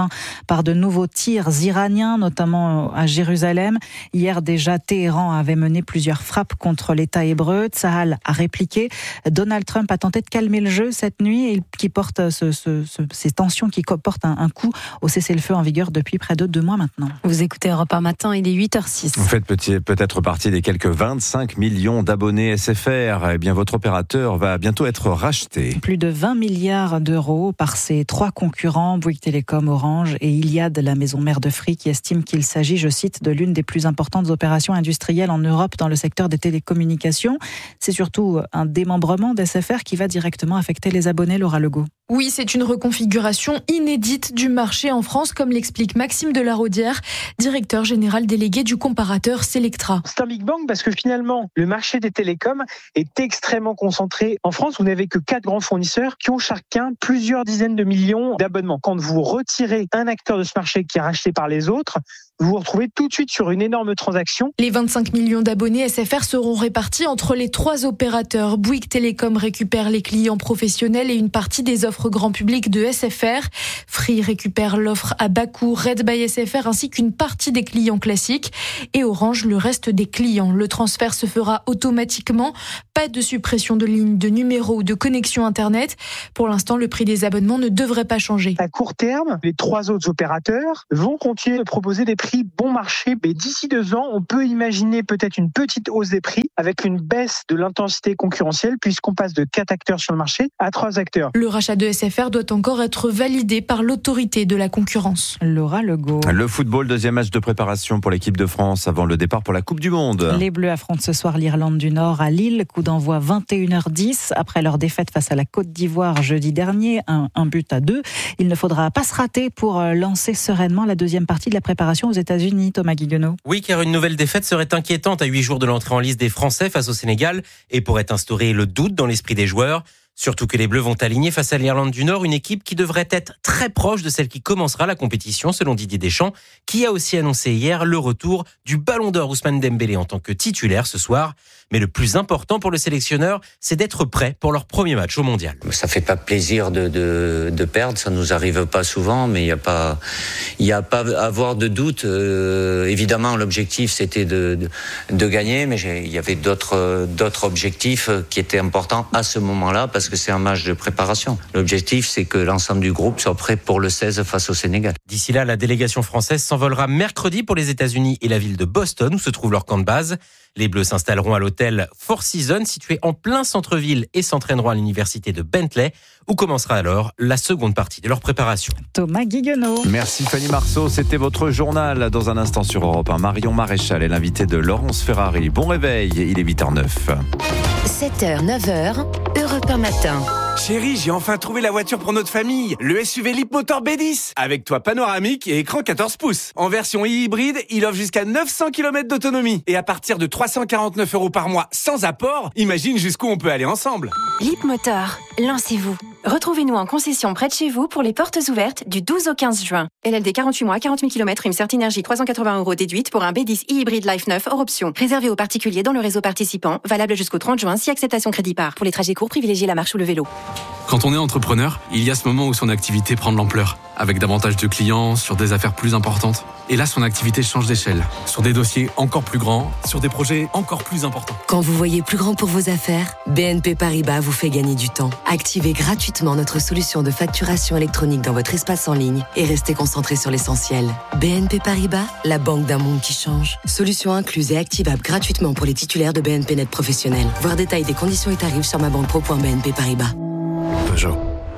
matin par de nouveaux tirs iraniens, notamment à Jérusalem. Hier déjà, Téhéran avait mené plusieurs frappes contre l'État hébreu. Tsahal a répliqué. Donald Trump a tenté de calmer le jeu cette nuit, qui porte ce, ce, ce, ces tensions qui portent un, un coup au cessez-le-feu en vigueur depuis près de deux mois maintenant. Vous écoutez Europe un matin, il est huit heures six. Vous faites petit, peut-être partie des quelques vingt-cinq millions d'abonnés S F R. Eh bien, votre opérateur va bientôt être racheté. Plus de vingt milliards d'euros par ses trois concurrents, Bouygues Télécom, Orange et Iliad, la maison mère de Free, qui estime qu'il s'agit, je cite, de l'une des plus importantes opérations industrielles en Europe dans le secteur des télécommunications. C'est surtout un démembrement d'S F R qui va directement affecter les abonnés, Laura Legault. Oui, c'est une reconfiguration inédite du marché en France, comme l'explique Maxime Delaraudière, directeur général délégué du comparateur Selectra. C'est un Big Bang parce que finalement, le marché des télécoms est extrêmement concentré. En France, vous n'avez que quatre grands fournisseurs qui ont chacun plusieurs dizaines de millions d'abonnements. Quand vous retirez un acteur de ce marché qui est racheté par les autres, vous vous retrouvez tout de suite sur une énorme transaction. Les vingt-cinq millions d'abonnés S F R seront répartis entre les trois opérateurs. Bouygues Télécom récupère les clients professionnels et une partie des offres grand public de S F R. Free récupère l'offre à bas coût Red by S F R ainsi qu'une partie des clients classiques. Et Orange le reste des clients. Le transfert se fera automatiquement. Pas de suppression de lignes, de numéros ou de connexion Internet. Pour l'instant, le prix des abonnements ne devrait pas changer. À court terme, les trois autres opérateurs vont continuer de proposer des prix bon marché. Mais d'ici deux ans, on peut imaginer peut-être une petite hausse des prix avec une baisse de l'intensité concurrentielle puisqu'on passe de quatre acteurs sur le marché à trois acteurs. Le rachat de S F R doit encore être validé par l'autorité de la concurrence. Laura Legault. Le football, deuxième match de préparation pour l'équipe de France avant le départ pour la Coupe du Monde. Les Bleus affrontent ce soir l'Irlande du Nord à Lille. Coup d'envoi vingt et une heures dix. Après leur défaite face à la Côte d'Ivoire jeudi dernier, un, un but à deux. Il ne faudra pas se rater pour lancer sereinement la deuxième partie de la préparation aux États-Unis. Thomas Guiguenot. Oui, car une nouvelle défaite serait inquiétante à huit jours de l'entrée en liste des Français face au Sénégal et pourrait instaurer le doute dans l'esprit des joueurs. Surtout que les Bleus vont aligner face à l'Irlande du Nord une équipe qui devrait être très proche de celle qui commencera la compétition, selon Didier Deschamps, qui a aussi annoncé hier le retour du Ballon d'Or Ousmane Dembélé en tant que titulaire ce soir. Mais le plus important pour le sélectionneur, c'est d'être prêt pour leur premier match au Mondial. Ça fait pas plaisir de, de, de perdre, ça nous arrive pas souvent, mais il y a pas, il y a pas à avoir de doute. Euh, évidemment, l'objectif c'était de, de, de gagner, mais il y avait d'autres, d'autres objectifs qui étaient importants à ce moment-là, parce que c'est un match de préparation. L'objectif, c'est que l'ensemble du groupe soit prêt pour le seize face au Sénégal. D'ici là, la délégation française s'envolera mercredi pour les États-Unis et la ville de Boston, où se trouve leur camp de base. Les Bleus s'installeront à l'hôtel Four Seasons, situé en plein centre-ville, et s'entraîneront à l'université de Bentley, où commencera alors la seconde partie de leur préparation. Thomas Guiguenot. Merci Fanny Marceau, c'était votre journal. Dans un instant sur Europe un, Marion Maréchal est l'invité de Laurence Ferrari. Bon réveil, il est huit heures neuf. sept heures, neuf heures, Europe un matin. Chérie, j'ai enfin trouvé la voiture pour notre famille. Le S U V Leapmotor B dix. Avec toit panoramique et écran quatorze pouces. En version hybride, il offre jusqu'à neuf cents kilomètres d'autonomie. Et à partir de trois cent quarante-neuf euros par mois sans apport, imagine jusqu'où on peut aller ensemble. Leapmotor, lancez-vous. Retrouvez-nous en concession près de chez vous pour les portes ouvertes du douze au quinze juin. L L D quarante-huit mois, quarante mille kilomètres, prime Certinergie trois cent quatre-vingts euros déduite pour un B dix e-hybride Life neuf hors option. Réservé aux particuliers dans le réseau participant, valable jusqu'au trente juin si acceptation crédit par. Pour les trajets courts, privilégiez la marche ou le vélo. Quand on est entrepreneur, il y a ce moment où son activité prend de l'ampleur, avec davantage de clients, sur des affaires plus importantes. Et là, son activité change d'échelle, sur des dossiers encore plus grands, sur des projets encore plus importants. Quand vous voyez plus grand pour vos affaires, B N P Paribas vous fait gagner du temps. Activez gratuitement notre solution de facturation électronique dans votre espace en ligne et restez concentré sur l'essentiel. B N P Paribas, la banque d'un monde qui change. Solution incluse et activable gratuitement pour les titulaires de B N P Net Professionnel. Voir détail des conditions et tarifs sur ma banque pro point b n p paribas. Peugeot.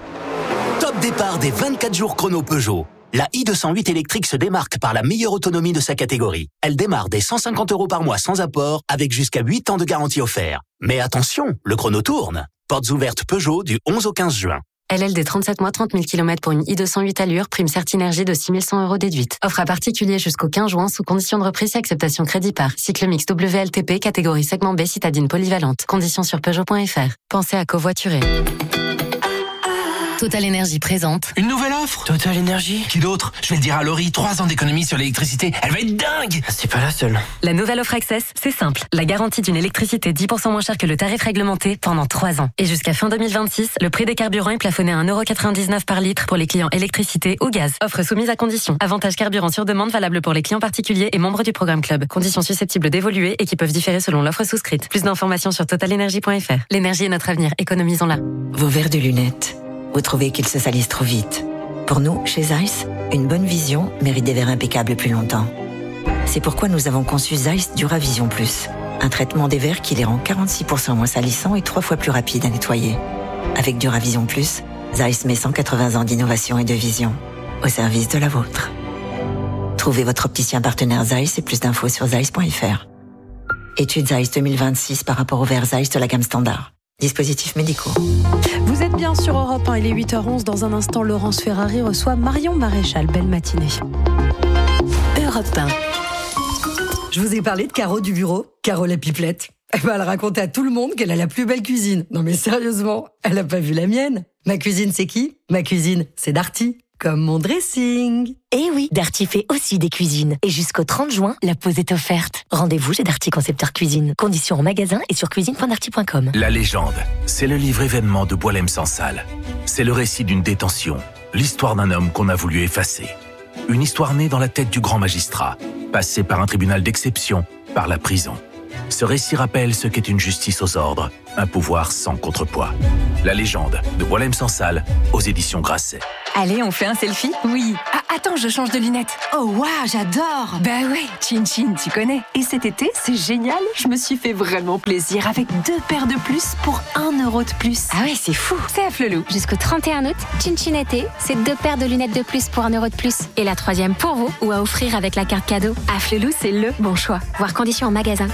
Top départ des vingt-quatre jours chrono Peugeot. La i deux cent huit électrique se démarque par la meilleure autonomie de sa catégorie. Elle démarre dès cent cinquante euros par mois sans apport, avec jusqu'à huit ans de garantie offert. Mais attention, le chrono tourne. Portes ouvertes Peugeot du onze au quinze juin. L L D trente-sept mois, trente mille kilomètres pour une i deux cent huit allure, prime Certinergie de six mille cent euros déduite. Offre à particulier jusqu'au quinze juin sous condition de reprise et acceptation crédit par. Cycle mix W L T P, catégorie segment B, citadine polyvalente. Conditions sur Peugeot point F R. Pensez à covoiturer. Total Énergie présente. Une nouvelle offre Total Énergie. Qui d'autre? Je vais le dire à Laurie, trois ans d'économie sur l'électricité. Elle va être dingue. C'est pas la seule. La nouvelle offre Access, c'est simple. La garantie d'une électricité dix pour cent moins chère que le tarif réglementé pendant trois ans. Et jusqu'à fin deux mille vingt-six, le prix des carburants est plafonné à un euro quatre-vingt-dix-neuf par litre pour les clients électricité ou gaz. Offre soumise à conditions. Avantage carburant sur demande valable pour les clients particuliers et membres du programme Club. Conditions susceptibles d'évoluer et qui peuvent différer selon l'offre souscrite. Plus d'informations sur total énergie point f r. L'énergie est notre avenir. Économisons-la. Vos verres de lunettes. Vous trouvez qu'ils se salissent trop vite. Pour nous, chez Zeiss, une bonne vision mérite des verres impeccables plus longtemps. C'est pourquoi nous avons conçu Zeiss Duravision Plus, un traitement des verres qui les rend quarante-six pour cent moins salissants et trois fois plus rapides à nettoyer. Avec Duravision Plus, Zeiss met cent quatre-vingts ans d'innovation et de vision au service de la vôtre. Trouvez votre opticien partenaire Zeiss et plus d'infos sur zeiss point f r. Étude Zeiss deux mille vingt-six par rapport aux verres Zeiss de la gamme standard. Dispositifs médicaux. Vous êtes bien sur Europe un, il est huit heures onze. Dans un instant, Laurence Ferrari reçoit Marion Maréchal. Belle matinée. Europe un. Je vous ai parlé de Caro du bureau, Caro la pipelette. Eh ben, elle racontait à tout le monde qu'elle a la plus belle cuisine. Non mais sérieusement, elle a pas vu la mienne. Ma cuisine, c'est qui? Ma cuisine, c'est Darty. Comme mon dressing. Eh oui, Darty fait aussi des cuisines. Et jusqu'au trente juin, la pause est offerte. Rendez-vous chez Darty Concepteur Cuisine. Conditions en magasin et sur cuisine point darty point com. La légende, c'est le livre événement de Boualem Sansal. C'est le récit d'une détention, l'histoire d'un homme qu'on a voulu effacer. Une histoire née dans la tête du grand magistrat, passé par un tribunal d'exception, par la prison. Ce récit rappelle ce qu'est une justice aux ordres, un pouvoir sans contrepoids. La légende de Boualem Sansal aux éditions Grasset. Allez, on fait un selfie? Oui. Ah, attends, je change de lunettes. Oh waouh, j'adore. Bah ouais, Chin Chin, tu connais. Et cet été, c'est génial. Je me suis fait vraiment plaisir avec deux paires de plus pour un euro de plus. Ah ouais, c'est fou. C'est à Flelou. Jusqu'au trente et un août, Chin Chin été, c'est deux paires de lunettes de plus pour un euro de plus. Et la troisième pour vous ou à offrir avec la carte cadeau. À Flelou, c'est le bon choix. Voir conditions en magasin.